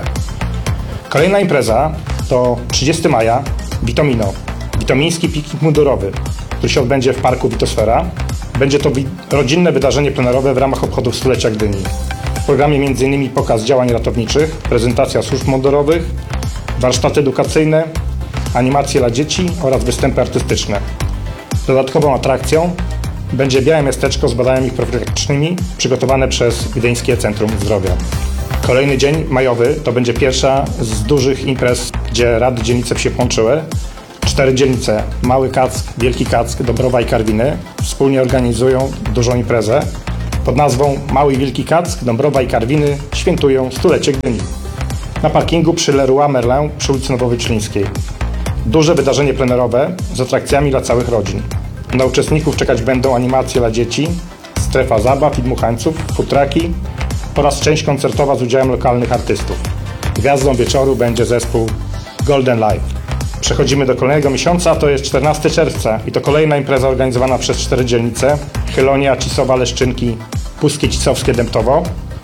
Kolejna impreza to trzydziestego maja Witomino, witomiński piknik mundurowy, który się odbędzie w parku Witosfera. Będzie to wi- rodzinne wydarzenie plenerowe w ramach obchodów stulecia Gdyni. W programie m.in. pokaz działań ratowniczych, prezentacja służb mundurowych, warsztaty edukacyjne, animacje dla dzieci oraz występy artystyczne. Dodatkową atrakcją będzie białe miasteczko z badaniami profilaktycznymi przygotowane przez Gdyńskie Centrum Zdrowia. Kolejny dzień majowy to będzie pierwsza z dużych imprez, gdzie rady dzielnice się połączyły. Cztery dzielnice, Mały Kack, Wielki Kack, Dąbrowa i Karwiny, wspólnie organizują dużą imprezę pod nazwą Mały i Wielki Kack, Dąbrowa i Karwiny świętują stulecie Gdyni. Na parkingu przy Leroy Merlin przy ulicy Nowowyćlińskiej. Duże wydarzenie plenerowe z atrakcjami dla całych rodzin. Na uczestników czekać będą animacje dla dzieci, strefa zabaw i dmuchańców, futraki oraz część koncertowa z udziałem lokalnych artystów. Gwiazdą wieczoru będzie zespół Golden Live. Przechodzimy do kolejnego miesiąca, to jest czternastego czerwca i to kolejna impreza organizowana przez cztery dzielnice. Chylonia, Cisowa, Leszczynki, Puskie Cisowskie, Dębtowo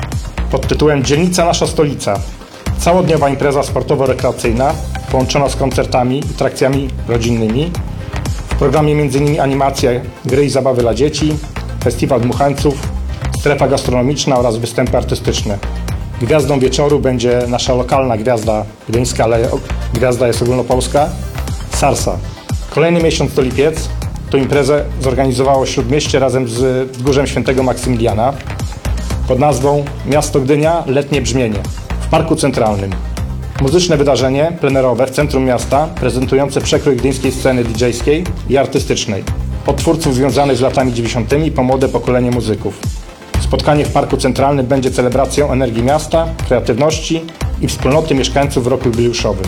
pod tytułem Dzielnica Nasza Stolica. Całodniowa impreza sportowo-rekreacyjna połączona z koncertami i atrakcjami rodzinnymi. W programie m.in. animacje, gry i zabawy dla dzieci, festiwal dmuchańców, strefa gastronomiczna oraz występy artystyczne. Gwiazdą wieczoru będzie nasza lokalna gwiazda gdyńska, ale gwiazda jest ogólnopolska, Sarsa. Kolejny miesiąc to lipiec. Tę imprezę zorganizowało Śródmieście razem z Wzgórzem Świętego Maksymiliana pod nazwą Miasto Gdynia – Letnie Brzmienie w Parku Centralnym. Muzyczne wydarzenie plenerowe w centrum miasta, prezentujące przekrój gdyńskiej sceny didżejskiej i artystycznej. Od twórców związanych z latami dziewięćdziesiątymi po młode pokolenie muzyków. Spotkanie w Parku Centralnym będzie celebracją energii miasta, kreatywności i wspólnoty mieszkańców w roku jubileuszowym.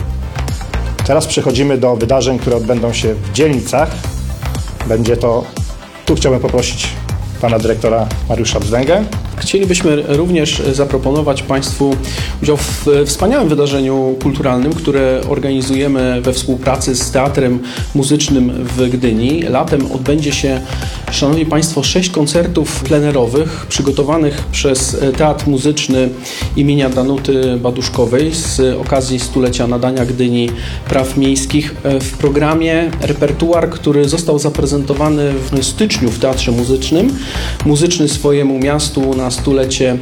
Teraz przechodzimy do wydarzeń, które odbędą się w dzielnicach. Będzie to, tu chciałbym poprosić pana dyrektora Mariusza Bzdęgę. Chcielibyśmy również zaproponować Państwu udział w wspaniałym wydarzeniu kulturalnym, które organizujemy we współpracy z Teatrem Muzycznym w Gdyni. Latem odbędzie się, szanowni Państwo, sześć koncertów plenerowych przygotowanych przez Teatr Muzyczny imienia Danuty Baduszkowej z okazji stulecia nadania Gdyni praw miejskich. W programie repertuar, który został zaprezentowany w styczniu w Teatrze Muzycznym, muzyczny swojemu miastu na stulecie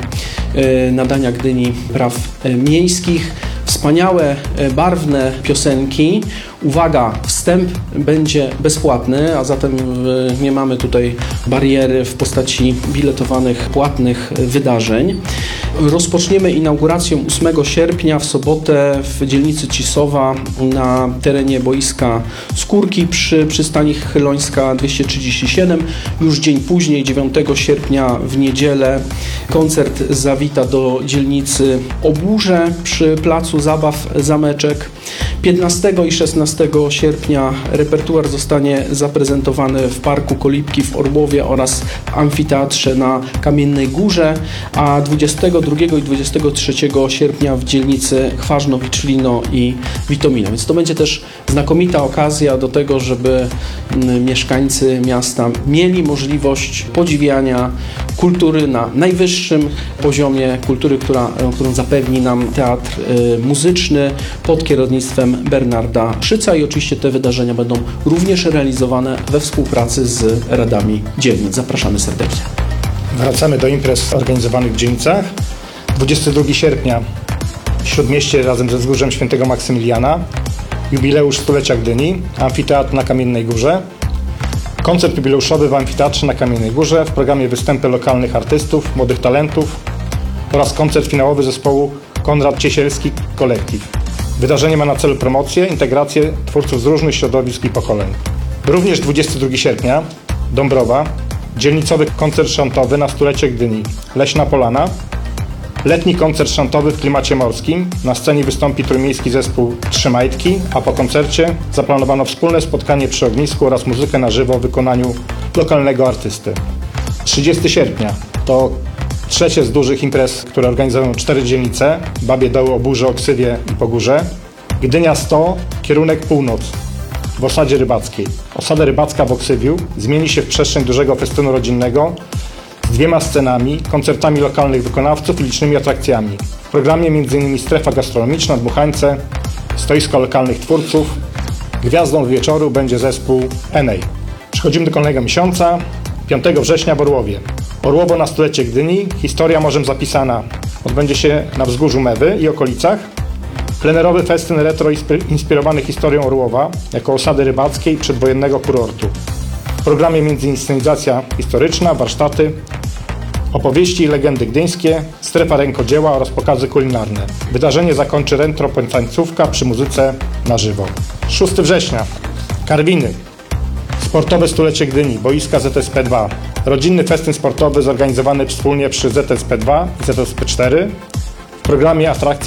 nadania Gdyni praw miejskich. Wspaniałe, barwne piosenki. Uwaga, wstęp będzie bezpłatny, a zatem nie mamy tutaj bariery w postaci biletowanych, płatnych wydarzeń. Rozpoczniemy inaugurację ósmego sierpnia w sobotę w dzielnicy Cisowa na terenie boiska Skórki przy przystani Chylońska dwieście trzydzieści siedem. Już dzień później, dziewiątego sierpnia w niedzielę, koncert zawita do dzielnicy Oburze przy placu zabaw Zameczek. piętnastego i szesnastego sierpnia repertuar zostanie zaprezentowany w Parku Kolibki w Orłowie oraz w amfiteatrze na Kamiennej Górze, a dwudziestego drugiego i dwudziestego trzeciego sierpnia w dzielnicy Chwarzno-Wicz-Lino i Witomino. Więc to będzie też znakomita okazja do tego, żeby mieszkańcy miasta mieli możliwość podziwiania kultury na najwyższym poziomie kultury, która, którą zapewni nam Teatr Muzyczny pod kierownictwem Bernarda Szyca i oczywiście te wydarzenia będą również realizowane we współpracy z radami dzielnic. Zapraszamy serdecznie. Wracamy do imprez organizowanych w dzielnicach. dwudziestego drugiego sierpnia w Śródmieście razem ze Wzgórzem Świętego Maksymiliana. Jubileusz stulecia Gdyni, amfiteatr na Kamiennej Górze. Koncert jubileuszowy w amfiteatrze na Kamiennej Górze. W programie występy lokalnych artystów, młodych talentów oraz koncert finałowy zespołu Konrad Ciesielski Kolektyw. Wydarzenie ma na celu promocję, integrację twórców z różnych środowisk i pokoleń. Również dwudziestego drugiego sierpnia Dąbrowa, dzielnicowy koncert szantowy na stulecie Gdyni, Leśna Polana. Letni koncert szantowy w klimacie morskim. Na scenie wystąpi trójmiejski zespół Trzy Majtki, a po koncercie zaplanowano wspólne spotkanie przy ognisku oraz muzykę na żywo w wykonaniu lokalnego artysty. trzydziestego sierpnia to trzecie z dużych imprez, które organizują cztery dzielnice: Babie Doły, Oburze, Oksywie i Pogórze. Gdynia sto, kierunek północ w osadzie rybackiej. Osada rybacka w Oksywiu zmieni się w przestrzeń dużego festynu rodzinnego z dwiema scenami, koncertami lokalnych wykonawców i licznymi atrakcjami. W programie m.in. strefa gastronomiczna, dmuchańce, stoisko lokalnych twórców. Gwiazdą wieczoru będzie zespół Enej. Przechodzimy do kolejnego miesiąca. piątego września w Orłowie. Orłowo na stulecie Gdyni, historia morzem zapisana. Odbędzie się na wzgórzu Mewy i okolicach. Plenerowy festyn retro inspirowany historią Orłowa jako osady rybackiej przedwojennego kurortu. W programie międzyinscenizacja historyczna, warsztaty, opowieści i legendy gdyńskie, strefa rękodzieła oraz pokazy kulinarne. Wydarzenie zakończy retro tańcówka przy muzyce na żywo. szóstego września. Karwiny. Sportowe stulecie Gdyni, boiska Z S P dwa. Rodzinny festyn sportowy zorganizowany wspólnie przy Z S P dwa i Z S P cztery. W programie atrakcje